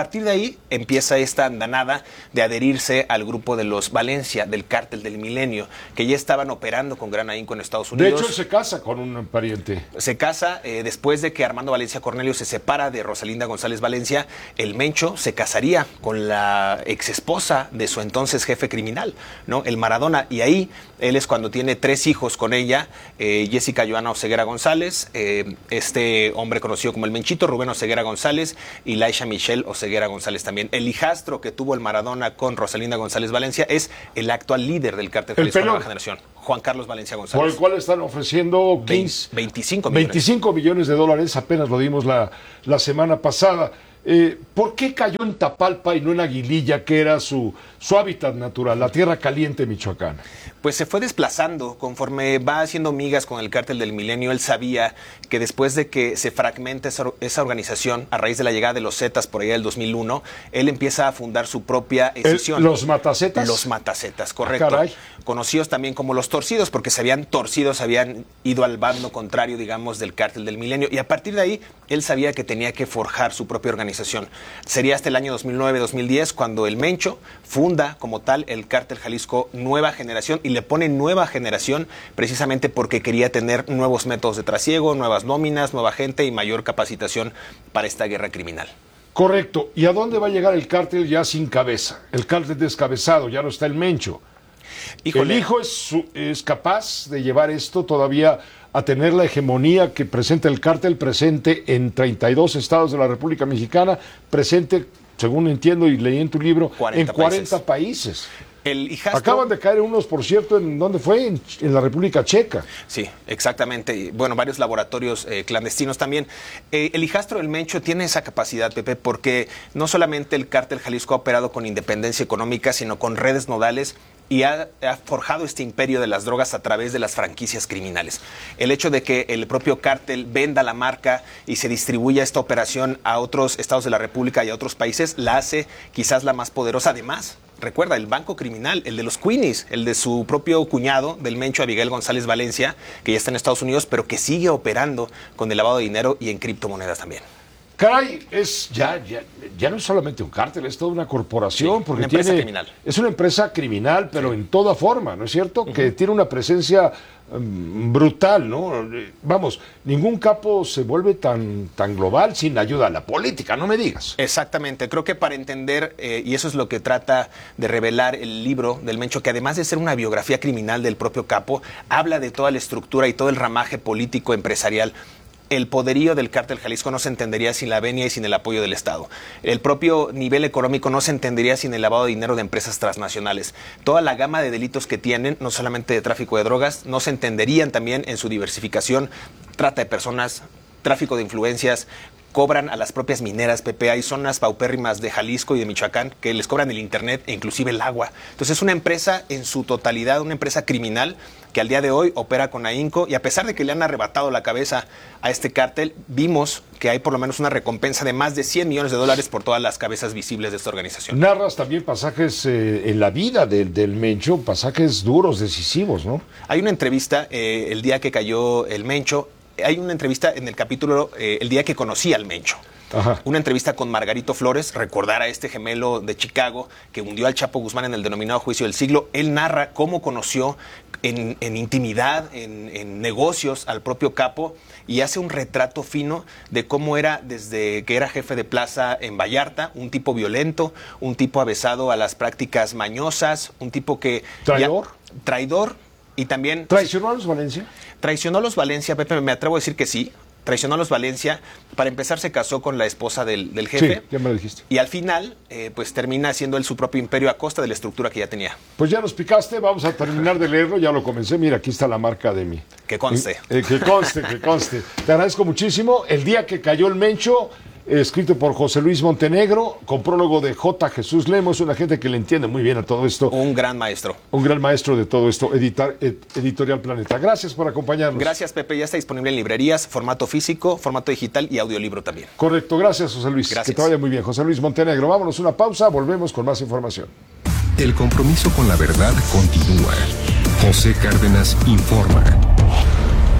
S26: partir de ahí empieza esta andanada de adherirse al grupo de los Valencia, del cártel del Milenio, que ya estaban operando con gran ahínco en Estados Unidos.
S2: De hecho, él se casa con un pariente.
S26: Se casa eh, después de que Armando Valencia Cornelio se separa de Rosalinda González Valencia. El Mencho se casaría con la exesposa de su entonces jefe criminal, ¿no? El Maradona, y ahí él es cuando tiene tres hijos con ella, eh, Jessica Joana Oseguera González, eh, este hombre conocido como el Menchito, Rubén Oseguera González, y Laisha Michelle Oseguera González también. El hijastro que tuvo el Maradona con Rosalinda González Valencia es el actual líder del cártel Jalisco Nueva Generación, Juan Carlos Valencia González.
S2: Por el cual están ofreciendo quince,
S26: veinticinco millones.
S2: veinticinco millones de dólares, apenas lo dimos la, la semana pasada. Eh, ¿Por qué cayó en Tapalpa y no en Aguililla, que era su, su hábitat natural, la tierra caliente michoacana?
S26: Pues se fue desplazando conforme va haciendo migas con el cártel del Milenio. Él sabía que después de que se fragmenta esa, esa organización a raíz de la llegada de los Zetas por allá del dos mil uno, él empieza a fundar su propia escisión.
S2: ¿Los Matacetas?
S26: Los Matacetas, correcto.
S2: Ah, caray.
S26: Conocidos también como los Torcidos, porque se habían torcido, se habían ido al bando contrario, digamos, del cártel del Milenio. Y a partir de ahí, él sabía que tenía que forjar su propia organización. Sería hasta el año dos mil nueve dos mil diez cuando el Mencho funda como tal el cártel Jalisco Nueva Generación, y le pone Nueva Generación precisamente porque quería tener nuevos métodos de trasiego, nuevas nóminas, nueva gente y mayor capacitación para esta guerra criminal.
S2: Correcto. ¿Y a dónde va a llegar el cártel ya sin cabeza? El cártel descabezado, ya no está el Mencho. Híjole. El hijo es, su, es capaz de llevar esto todavía a tener la hegemonía que presenta el cártel, presente en treinta y dos estados de la República Mexicana, presente, según entiendo y leí en tu libro,
S26: cuarenta
S2: en cuarenta países.
S26: países. El hijastro...
S2: Acaban de caer unos, por cierto, ¿en dónde fue? En, en la República Checa.
S26: Sí, exactamente. Y, bueno, varios laboratorios eh, clandestinos también. Eh, el hijastro del Mencho tiene esa capacidad, Pepe, porque no solamente el cártel Jalisco ha operado con independencia económica, sino con redes nodales, y ha, ha forjado este imperio de las drogas a través de las franquicias criminales. El hecho de que el propio cártel venda la marca y se distribuya esta operación a otros estados de la República y a otros países la hace quizás la más poderosa. Además, recuerda, el banco criminal, el de los Queenies, el de su propio cuñado, del Mencho, Abigail González Valencia, que ya está en Estados Unidos, pero que sigue operando con el lavado de dinero y en criptomonedas también.
S2: Caray, es ya, ya, ya no es solamente un cártel, es toda una corporación,
S26: sí,
S2: porque
S26: una empresa
S2: tiene,
S26: criminal.
S2: Es una empresa criminal, pero sí, en toda forma, ¿no es cierto? Uh-huh. Que tiene una presencia um, brutal, ¿no? Vamos, ningún capo se vuelve tan, tan global sin ayuda a la política, no me digas.
S26: Exactamente, creo que para entender, eh, y eso es lo que trata de revelar el libro del Mencho, que además de ser una biografía criminal del propio capo, habla de toda la estructura y todo el ramaje político empresarial. El poderío del cártel Jalisco no se entendería sin la venia y sin el apoyo del Estado. El propio nivel económico no se entendería sin el lavado de dinero de empresas transnacionales. Toda la gama de delitos que tienen, no solamente de tráfico de drogas, no se entenderían también en su diversificación, trata de personas, tráfico de influencias. Cobran a las propias mineras, Pepe. Hay zonas paupérrimas de Jalisco y de Michoacán que les cobran el internet e inclusive el agua. Entonces es una empresa en su totalidad, una empresa criminal que al día de hoy opera con ahínco, y a pesar de que le han arrebatado la cabeza a este cártel, vimos que hay por lo menos una recompensa de más de cien millones de dólares por todas las cabezas visibles de esta organización.
S2: Narras también pasajes eh, en la vida del, del Mencho, pasajes duros, decisivos, ¿no?
S26: Hay una entrevista eh, el día que cayó el Mencho. Hay una entrevista en el capítulo eh, El día que conocí al Mencho. Ajá. Una entrevista con Margarito Flores, recordar a este gemelo de Chicago que hundió al Chapo Guzmán en el denominado juicio del siglo. Él narra cómo conoció en, en intimidad, en, en negocios al propio capo, y hace un retrato fino de cómo era desde que era jefe de plaza en Vallarta, un tipo violento, un tipo avesado a las prácticas mañosas, un tipo que...
S2: ¿Traidor?
S26: Ya, traidor. Y también...
S2: ¿Traicionó a los Valencia?
S26: Traicionó a los Valencia, Pepe, me atrevo a decir que sí. Traicionó a los Valencia. Para empezar, se casó con la esposa del, del jefe.
S2: Sí, ya me lo dijiste.
S26: Y al final, eh, pues termina haciendo él su propio imperio a costa de la estructura que ya tenía.
S2: Pues ya nos picaste, vamos a terminar de leerlo, ya lo comencé. Mira, aquí está la marca de mí.
S26: Que conste.
S2: Eh, eh, que conste, que conste. Te agradezco muchísimo. El día que cayó el Mencho, escrito por José Luis Montenegro, con prólogo de J. Jesús Lemos, una gente que le entiende muy bien a todo esto.
S26: Un gran maestro.
S2: Un gran maestro de todo esto, editar, ed, Editorial Planeta. Gracias por acompañarnos.
S26: Gracias, Pepe. Ya está disponible en librerías, formato físico, formato digital y audiolibro también.
S2: Correcto. Gracias, José Luis.
S26: Gracias.
S2: Que te vaya muy bien. José Luis Montenegro. Vámonos una pausa, volvemos con más información.
S8: El compromiso con la verdad continúa. José Cárdenas informa.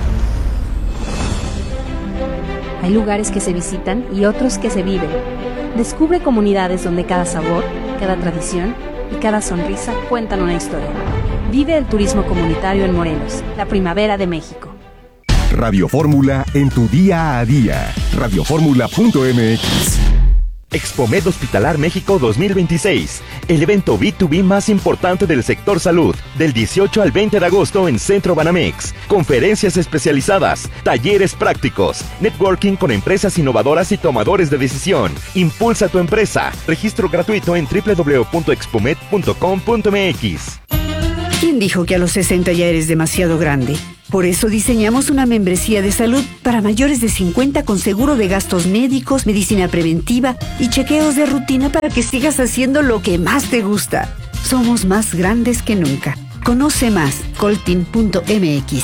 S17: Hay lugares que se visitan y otros que se viven. Descubre comunidades donde cada sabor, cada tradición y cada sonrisa cuentan una historia. Vive el turismo comunitario en Morelos, la primavera de México.
S23: Radio Fórmula en tu día a día. radio fórmula punto m x.
S3: Expomed Hospitalar México dos mil veintiséis, el evento B dos B más importante del sector salud, del dieciocho al veinte de agosto en Centro Banamex. Conferencias especializadas, talleres prácticos, networking con empresas innovadoras y tomadores de decisión. Impulsa tu empresa. Registro gratuito en doble u doble u doble u punto expomed punto com punto m x.
S5: ¿Quién dijo que a los sesenta ya eres demasiado grande? Por eso diseñamos una membresía de salud para mayores de cincuenta con seguro de gastos médicos, medicina preventiva y chequeos de rutina para que sigas haciendo lo que más te gusta. Somos más grandes que nunca. Conoce más, coltin punto m x.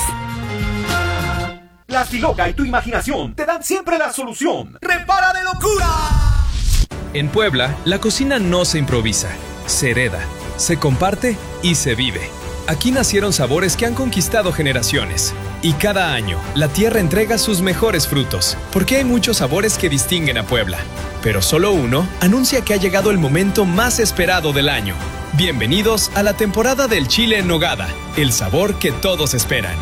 S7: La Siloca y tu imaginación te dan siempre la solución. ¡Repara de locura!
S10: En Puebla, la cocina no se improvisa, se hereda, se comparte y se vive. Aquí nacieron sabores que han conquistado generaciones. Y cada año, la tierra entrega sus mejores frutos, porque hay muchos sabores que distinguen a Puebla. Pero solo uno anuncia que ha llegado el momento más esperado del año. Bienvenidos a la temporada del chile en nogada, el sabor que todos esperan.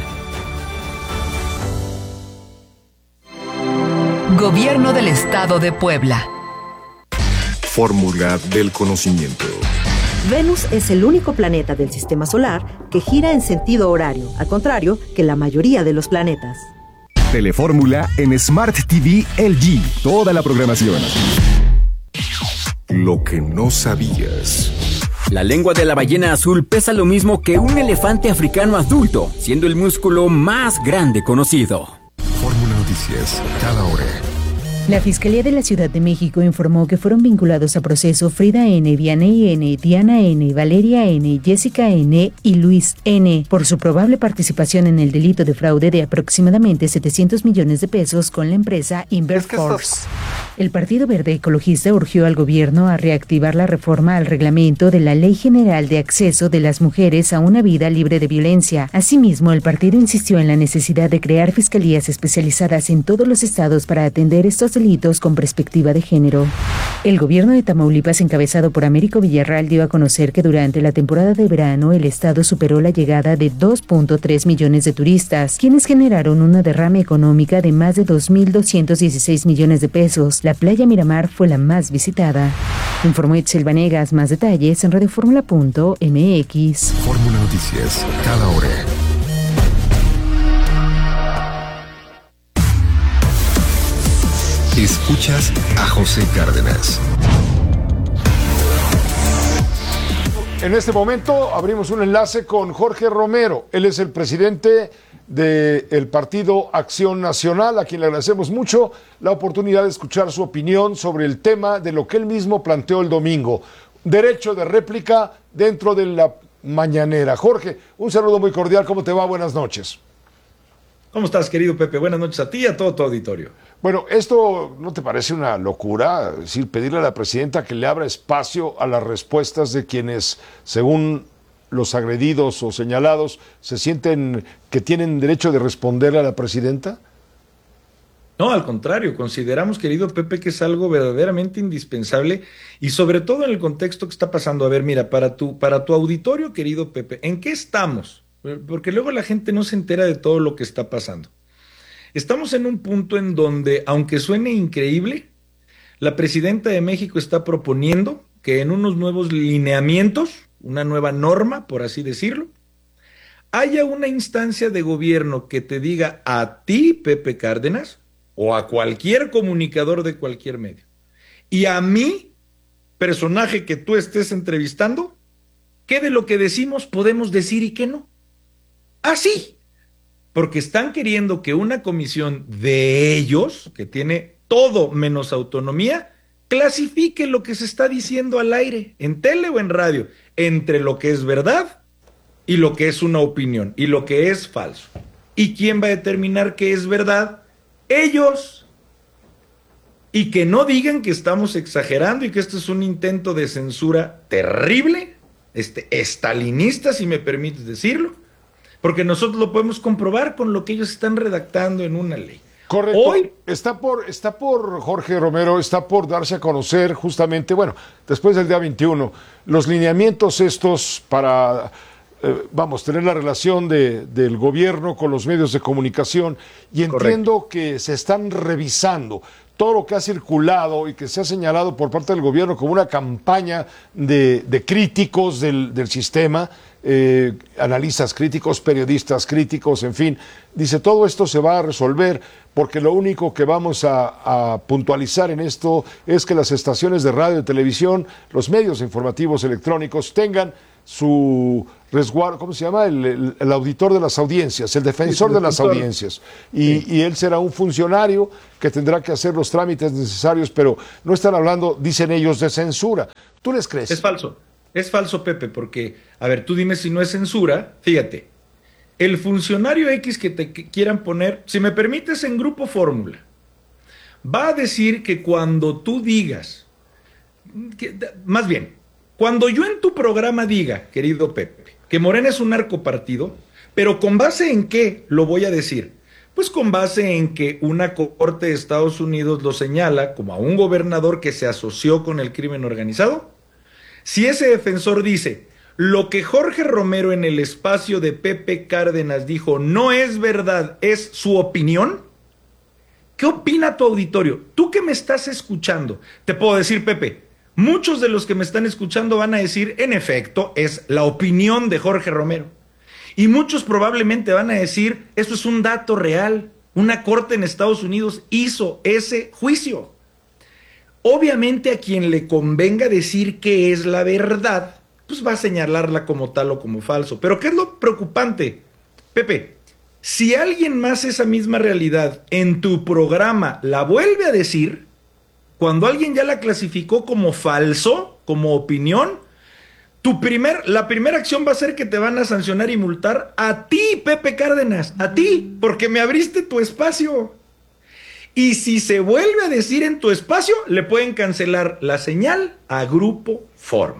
S11: Gobierno del Estado de Puebla.
S23: Fórmula del conocimiento.
S12: Venus es el único planeta del sistema solar que gira en sentido horario, al contrario que la mayoría de los planetas.
S23: Telefórmula en Smart T V L G. Toda la programación. Lo que no sabías.
S15: La lengua de la ballena azul pesa lo mismo que un elefante africano adulto, siendo el músculo más grande conocido.
S23: Fórmula Noticias, cada hora.
S27: La Fiscalía de la Ciudad de México informó que fueron vinculados a proceso Frida N., Vianey N., Diana N., Valeria N., Jessica N. y Luis N. por su probable participación en el delito de fraude de aproximadamente setecientos millones de pesos con la empresa Inverforce. El Partido Verde Ecologista urgió al gobierno a reactivar la reforma al reglamento de la Ley General de Acceso de las Mujeres a una vida libre de violencia. Asimismo, el partido insistió en la necesidad de crear fiscalías especializadas en todos los estados para atender estos delitos con perspectiva de género. El gobierno de Tamaulipas, encabezado por Américo Villarreal, dio a conocer que durante la temporada de verano el estado superó la llegada de dos punto tres millones de turistas, quienes generaron una derrama económica de más de dos mil doscientos dieciséis millones de pesos. La playa Miramar fue la más visitada. Informó Itzel Vanegas. Más detalles en radio fórmula punto m x.
S23: Fórmula Noticias, cada hora. Escuchas a José Cárdenas.
S2: En este momento abrimos un enlace con Jorge Romero. Él es el presidente del Partido Acción Nacional, a quien le agradecemos mucho la oportunidad de escuchar su opinión sobre el tema de lo que él mismo planteó el domingo. Derecho de réplica dentro de la mañanera. Jorge, un saludo muy cordial. ¿Cómo te va? Buenas noches.
S28: ¿Cómo estás, querido Pepe? Buenas noches a ti y a todo tu auditorio.
S2: Bueno, ¿esto no te parece una locura? Es decir, pedirle a la presidenta que le abra espacio a las respuestas de quienes, según los agredidos o señalados, se sienten que tienen derecho de responderle a la presidenta?
S28: No, al contrario, consideramos, querido Pepe, que es algo verdaderamente indispensable y sobre todo en el contexto que está pasando. A ver, mira, para tu, para tu auditorio, querido Pepe, ¿en qué estamos? Porque luego la gente no se entera de todo lo que está pasando. Estamos en un punto en donde, aunque suene increíble, la presidenta de México está proponiendo que en unos nuevos lineamientos, una nueva norma, por así decirlo, haya una instancia de gobierno que te diga a ti, Pepe Cárdenas, o a cualquier comunicador de cualquier medio, y a mí, personaje que tú estés entrevistando, qué de lo que decimos podemos decir y qué no. Así. Porque están queriendo que una comisión de ellos, que tiene todo menos autonomía, clasifique lo que se está diciendo al aire, en tele o en radio, entre lo que es verdad y lo que es una opinión, y lo que es falso. ¿Y quién va a determinar qué es verdad? Ellos. Y que no digan que estamos exagerando y que esto es un intento de censura terrible, este, estalinista, si me permites decirlo, porque nosotros lo podemos comprobar con lo que ellos están redactando en una ley.
S2: Correcto.
S28: Hoy
S2: está por, está por, Jorge Romero, está por darse a conocer justamente, bueno, después del día veintiuno, los lineamientos estos para, eh, vamos, tener la relación de, del gobierno con los medios de comunicación, y entiendo Correcto. que se están revisando todo lo que ha circulado y que se ha señalado por parte del gobierno como una campaña de, de críticos del, del sistema, eh, analistas críticos, periodistas críticos, en fin. Dice, todo esto se va a resolver porque lo único que vamos a, a puntualizar en esto es que las estaciones de radio y televisión, los medios informativos electrónicos tengan su resguardo, ¿cómo se llama? El, el, el auditor de las audiencias, el defensor sí, de las audiencias. Y, sí. y él será un funcionario que tendrá que hacer los trámites necesarios, pero no están hablando, dicen ellos, de censura. ¿Tú les crees?
S28: Es falso, es falso, Pepe, porque, a ver, tú dime si no es censura, fíjate, el funcionario X que te que quieran poner, si me permites, en Grupo Fórmula, va a decir que cuando tú digas, que, más bien, cuando yo en tu programa diga, querido Pepe, que Morena es un narcopartido, pero ¿con base en qué lo voy a decir? Pues con base en que una corte de Estados Unidos lo señala como a un gobernador que se asoció con el crimen organizado. Si ese defensor dice, lo que Jorge Romero en el espacio de Pepe Cárdenas dijo no es verdad, es su opinión, ¿qué opina tu auditorio? Tú que me estás escuchando, te puedo decir, Pepe, muchos de los que me están escuchando van a decir, en efecto, es la opinión de Jorge Romero. Y muchos probablemente van a decir, esto es un dato real. Una corte en Estados Unidos hizo ese juicio. Obviamente a quien le convenga decir que es la verdad, pues va a señalarla como tal o como falso. Pero ¿qué es lo preocupante? Pepe, si alguien más esa misma realidad en tu programa la vuelve a decir, cuando alguien ya la clasificó como falso, como opinión, tu primer, la primera acción va a ser que te van a sancionar y multar a ti, Pepe Cárdenas, a ti, porque me abriste tu espacio. Y si se vuelve a decir en tu espacio, le pueden cancelar la señal a Grupo Fórmula.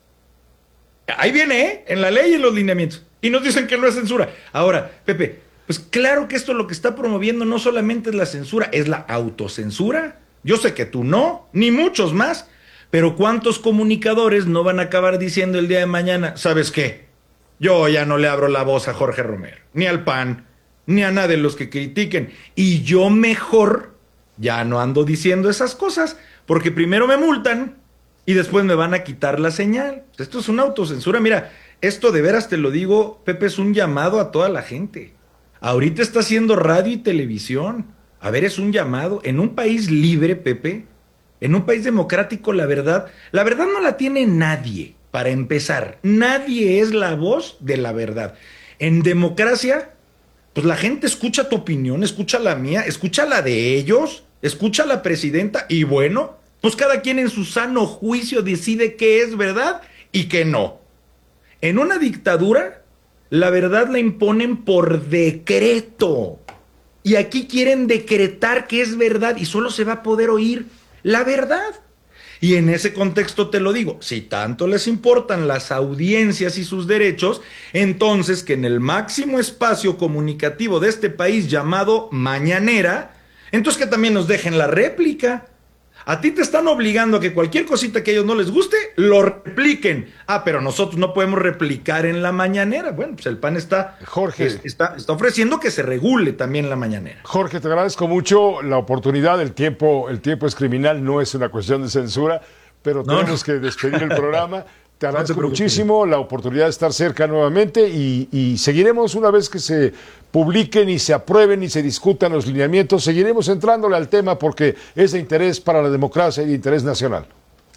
S28: Ahí viene, ¿eh? En la ley y en los lineamientos. Y nos dicen que no es censura. Ahora, Pepe, pues claro que esto lo que está promoviendo no solamente es la censura, es la autocensura. Yo sé que tú no, ni muchos más, pero ¿cuántos comunicadores no van a acabar diciendo el día de mañana, ¿sabes qué? Yo ya no le abro la voz a Jorge Romero, ni al P A N, ni a nadie de los que critiquen, y yo mejor ya no ando diciendo esas cosas, porque primero me multan y después me van a quitar la señal. Esto es una autocensura. Mira, esto de veras te lo digo, Pepe, es un llamado a toda la gente. Ahorita está haciendo radio y televisión. A ver, es un llamado. En un país libre, Pepe, en un país democrático, la verdad, la verdad no la tiene nadie, para empezar. Nadie es la voz de la verdad. En democracia, pues la gente escucha tu opinión, escucha la mía, escucha la de ellos, escucha a la presidenta y bueno, pues cada quien en su sano juicio decide qué es verdad y qué no. En una dictadura, la verdad la imponen por decreto. Y aquí quieren decretar que es verdad y solo se va a poder oír la verdad. Y en ese contexto te lo digo, si tanto les importan las audiencias y sus derechos, entonces que en el máximo espacio comunicativo de este país llamado Mañanera, entonces que también nos dejen la réplica. A ti te están obligando a que cualquier cosita que a ellos no les guste, lo repliquen. Ah, pero nosotros no podemos replicar en la Mañanera. Bueno, pues el P A N está,
S2: Jorge,
S28: está, está ofreciendo que se regule también la Mañanera.
S2: Jorge, te agradezco mucho la oportunidad. El tiempo, el tiempo es criminal, no es una cuestión de censura, pero no, tenemos no. que despedir el programa. Te agradezco no te muchísimo la oportunidad de estar cerca nuevamente y, y seguiremos una vez que se publiquen y se aprueben y se discutan los lineamientos, seguiremos entrándole al tema porque es de interés para la democracia y de interés nacional.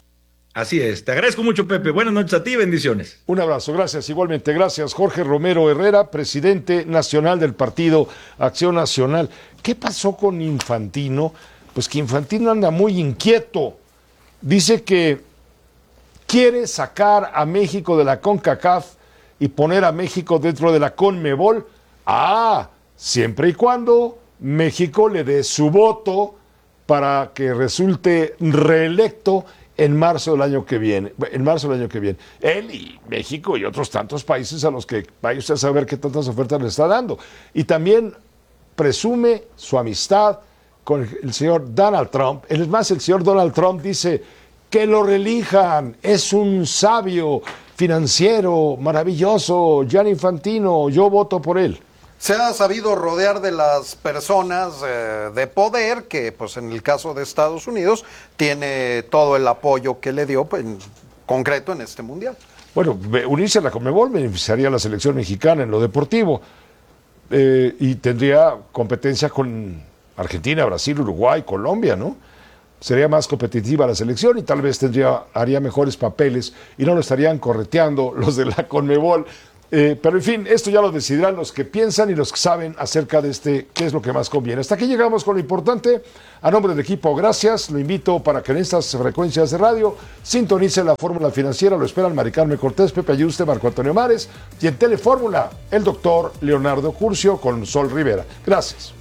S28: Así es, te agradezco mucho, Pepe. Buenas noches a ti, bendiciones.
S2: Un abrazo, gracias, igualmente, gracias. Jorge Romero Herrera, presidente nacional del Partido Acción Nacional. ¿Qué pasó con Infantino? Pues que Infantino anda muy inquieto. Dice que quiere sacar a México de la CONCACAF y poner a México dentro de la CONMEBOL. Ah, siempre y cuando México le dé su voto para que resulte reelecto en marzo del año que viene. En marzo del año que viene. Él y México y otros tantos países a los que vaya usted a saber qué tantas ofertas le está dando. Y también presume su amistad con el señor Donald Trump. Es más, el señor Donald Trump dice que lo reelijan, es un sabio financiero maravilloso, Gianni Infantino, yo voto por él.
S6: Se ha sabido rodear de las personas eh, de poder que, pues en el caso de Estados Unidos, tiene todo el apoyo que le dio, pues, en concreto en este mundial.
S2: Bueno, unirse a la Conmebol beneficiaría a la selección mexicana en lo deportivo eh, y tendría competencia con Argentina, Brasil, Uruguay, Colombia, ¿no? Sería más competitiva la selección y tal vez tendría, haría mejores papeles y no lo estarían correteando los de la Conmebol. Eh, pero en fin, esto ya lo decidirán los que piensan y los que saben acerca de este, qué es lo que más conviene. Hasta aquí llegamos con lo importante. A nombre del equipo, gracias. Lo invito para que en estas frecuencias de radio sintonice la Fórmula Financiera. Lo esperan Mari Carmen Cortés, Pepe Ayuste, Marco Antonio Mares y en Telefórmula, el doctor Leonardo Curcio con Sol Rivera. Gracias.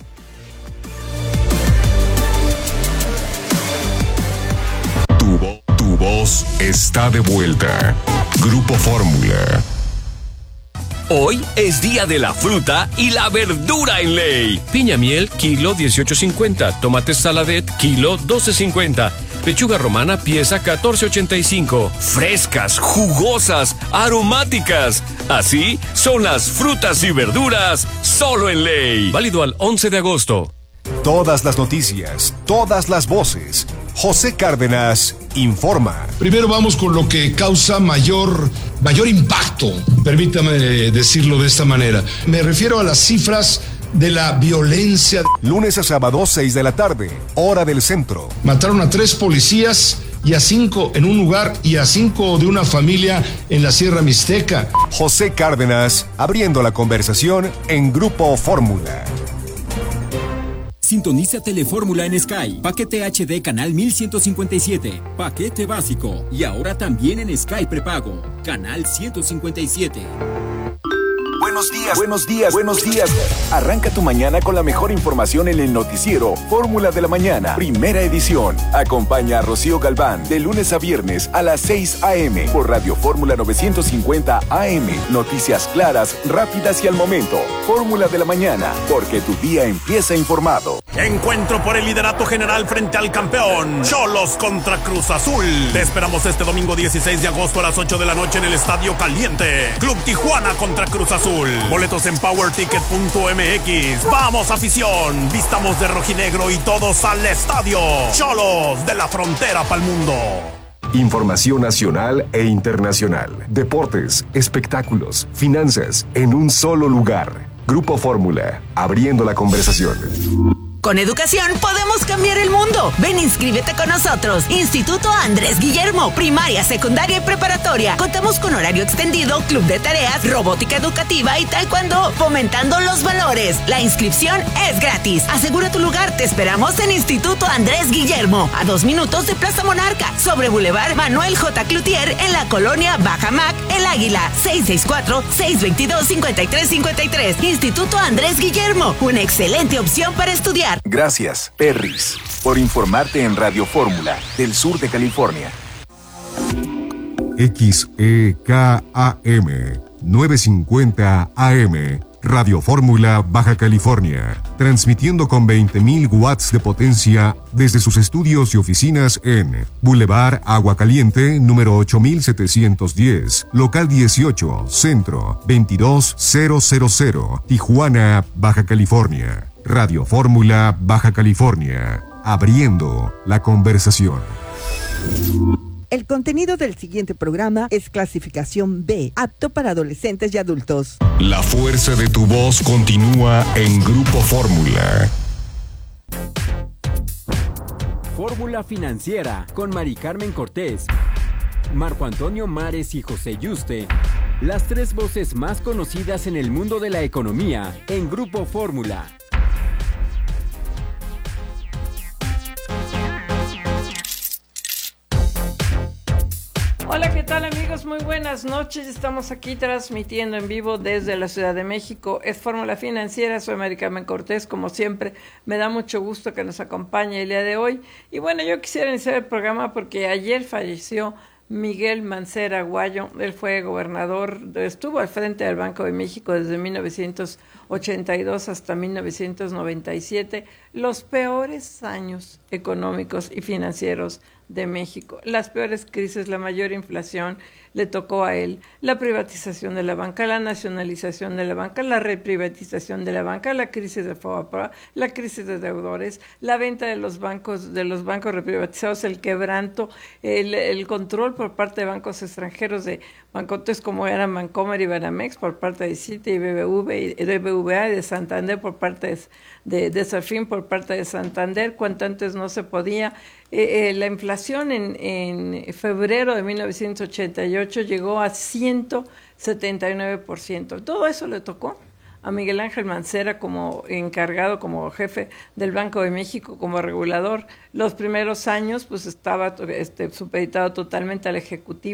S23: Tu, vo- tu voz está de vuelta. Grupo Fórmula.
S9: Hoy es día de la fruta y la verdura en ley. Piña miel, kilo dieciocho cincuenta. Tomate saladet, kilo doce cincuenta. Pechuga romana, pieza catorce ochenta y cinco. Frescas, jugosas, aromáticas. Así son las frutas y verduras, solo en ley. Válido al once de agosto.
S23: Todas las noticias, todas las voces. José Cárdenas informa.
S13: Primero vamos con lo que causa mayor, mayor impacto, permítame decirlo de esta manera. Me refiero a las cifras de la violencia.
S23: Lunes a sábado, seis de la tarde, hora del centro.
S13: Mataron a tres policías y a cinco en un lugar y a cinco de una familia en la Sierra Mixteca.
S23: José Cárdenas abriendo la conversación en Grupo Fórmula.
S15: Sintoniza Telefórmula en Sky. Paquete H D canal mil ciento cincuenta y siete. Paquete básico. Y ahora también en Sky prepago. Canal ciento cincuenta y siete.
S22: Buenos días, buenos días, buenos días. Arranca tu mañana con la mejor información en el noticiero Fórmula de la Mañana, primera edición. Acompaña a Rocío Galván de lunes a viernes a las seis a eme por Radio Fórmula novecientos cincuenta A M. Noticias claras, rápidas y al momento. Fórmula de la Mañana, porque tu día empieza informado.
S16: Encuentro por el liderato general frente al campeón Xolos contra Cruz Azul. Te esperamos este domingo dieciséis de agosto a las ocho de la noche en el Estadio Caliente. Club Tijuana contra Cruz Azul. Boletos en power ticket punto eme equis. ¡Vamos, afición! Vistamos de rojinegro y todos al estadio. Xolos de la frontera pa'l mundo.
S23: Información nacional e internacional. Deportes, espectáculos, finanzas, en un solo lugar. Grupo Fórmula, abriendo la conversación.
S18: Con educación podemos cambiar el mundo. Ven, inscríbete con nosotros. Instituto Andrés Guillermo, primaria, secundaria y preparatoria. Contamos con horario extendido, club de tareas, robótica educativa y taekwondo, fomentando los valores. La inscripción es gratis. Asegura tu lugar. Te esperamos en Instituto Andrés Guillermo, a dos minutos de Plaza Monarca, sobre Boulevard Manuel J. Cloutier, en la colonia Bajamac, El Águila. seis seis cuatro, seis dos dos, cinco tres cinco tres. Instituto Andrés Guillermo, una excelente opción para estudiar.
S22: Gracias, Perris, por informarte en Radio Fórmula del sur de California.
S23: X E K A M novecientos cincuenta A M, Radio Fórmula Baja California, transmitiendo con veinte mil watts de potencia desde sus estudios y oficinas en Boulevard Agua Caliente, número ocho mil setecientos diez, local dieciocho, Centro, veintidós mil, Tijuana, Baja California. Radio Fórmula Baja California, abriendo la conversación.
S19: El contenido del siguiente programa es clasificación B, apto para adolescentes y adultos.
S23: La fuerza de tu voz continúa en Grupo Fórmula.
S15: Fórmula Financiera con Mari Carmen Cortés, Marco Antonio Mares y José Yuste. Las tres voces más conocidas en el mundo de la economía en Grupo Fórmula.
S20: Hola, ¿qué tal, amigos? Muy buenas noches. Estamos aquí transmitiendo en vivo desde la Ciudad de México. Es Fórmula Financiera. Soy Mari Carmen Cortés. Como siempre, me da mucho gusto que nos acompañe el día de hoy. Y bueno, yo quisiera iniciar el programa porque ayer falleció Miguel Mancera Guayo. Él fue gobernador, estuvo al frente del Banco de México desde mil novecientos ochenta y dos hasta mil novecientos noventa y siete, los peores años económicos y financieros de México, las peores crisis, la mayor inflación le tocó a él, la privatización de la banca, la nacionalización de la banca, la reprivatización de la banca, la crisis de FOBAPROA, la crisis de deudores, la venta de los bancos, de los bancos reprivatizados, el quebranto, el, el control por parte de bancos extranjeros de bancotes como eran Bancomer y Banamex por parte de Citi y B B V y B B V A y de Santander por parte de, de, de Serfín por parte de Santander, cuanto antes no se podía. Eh, eh, la inflación en, en febrero de mil novecientos ochenta y ocho llegó a ciento setenta y nueve por ciento. Todo eso le tocó a Miguel Ángel Mancera como encargado, como jefe del Banco de México, como regulador. Los primeros años pues estaba este, supeditado totalmente al Ejecutivo.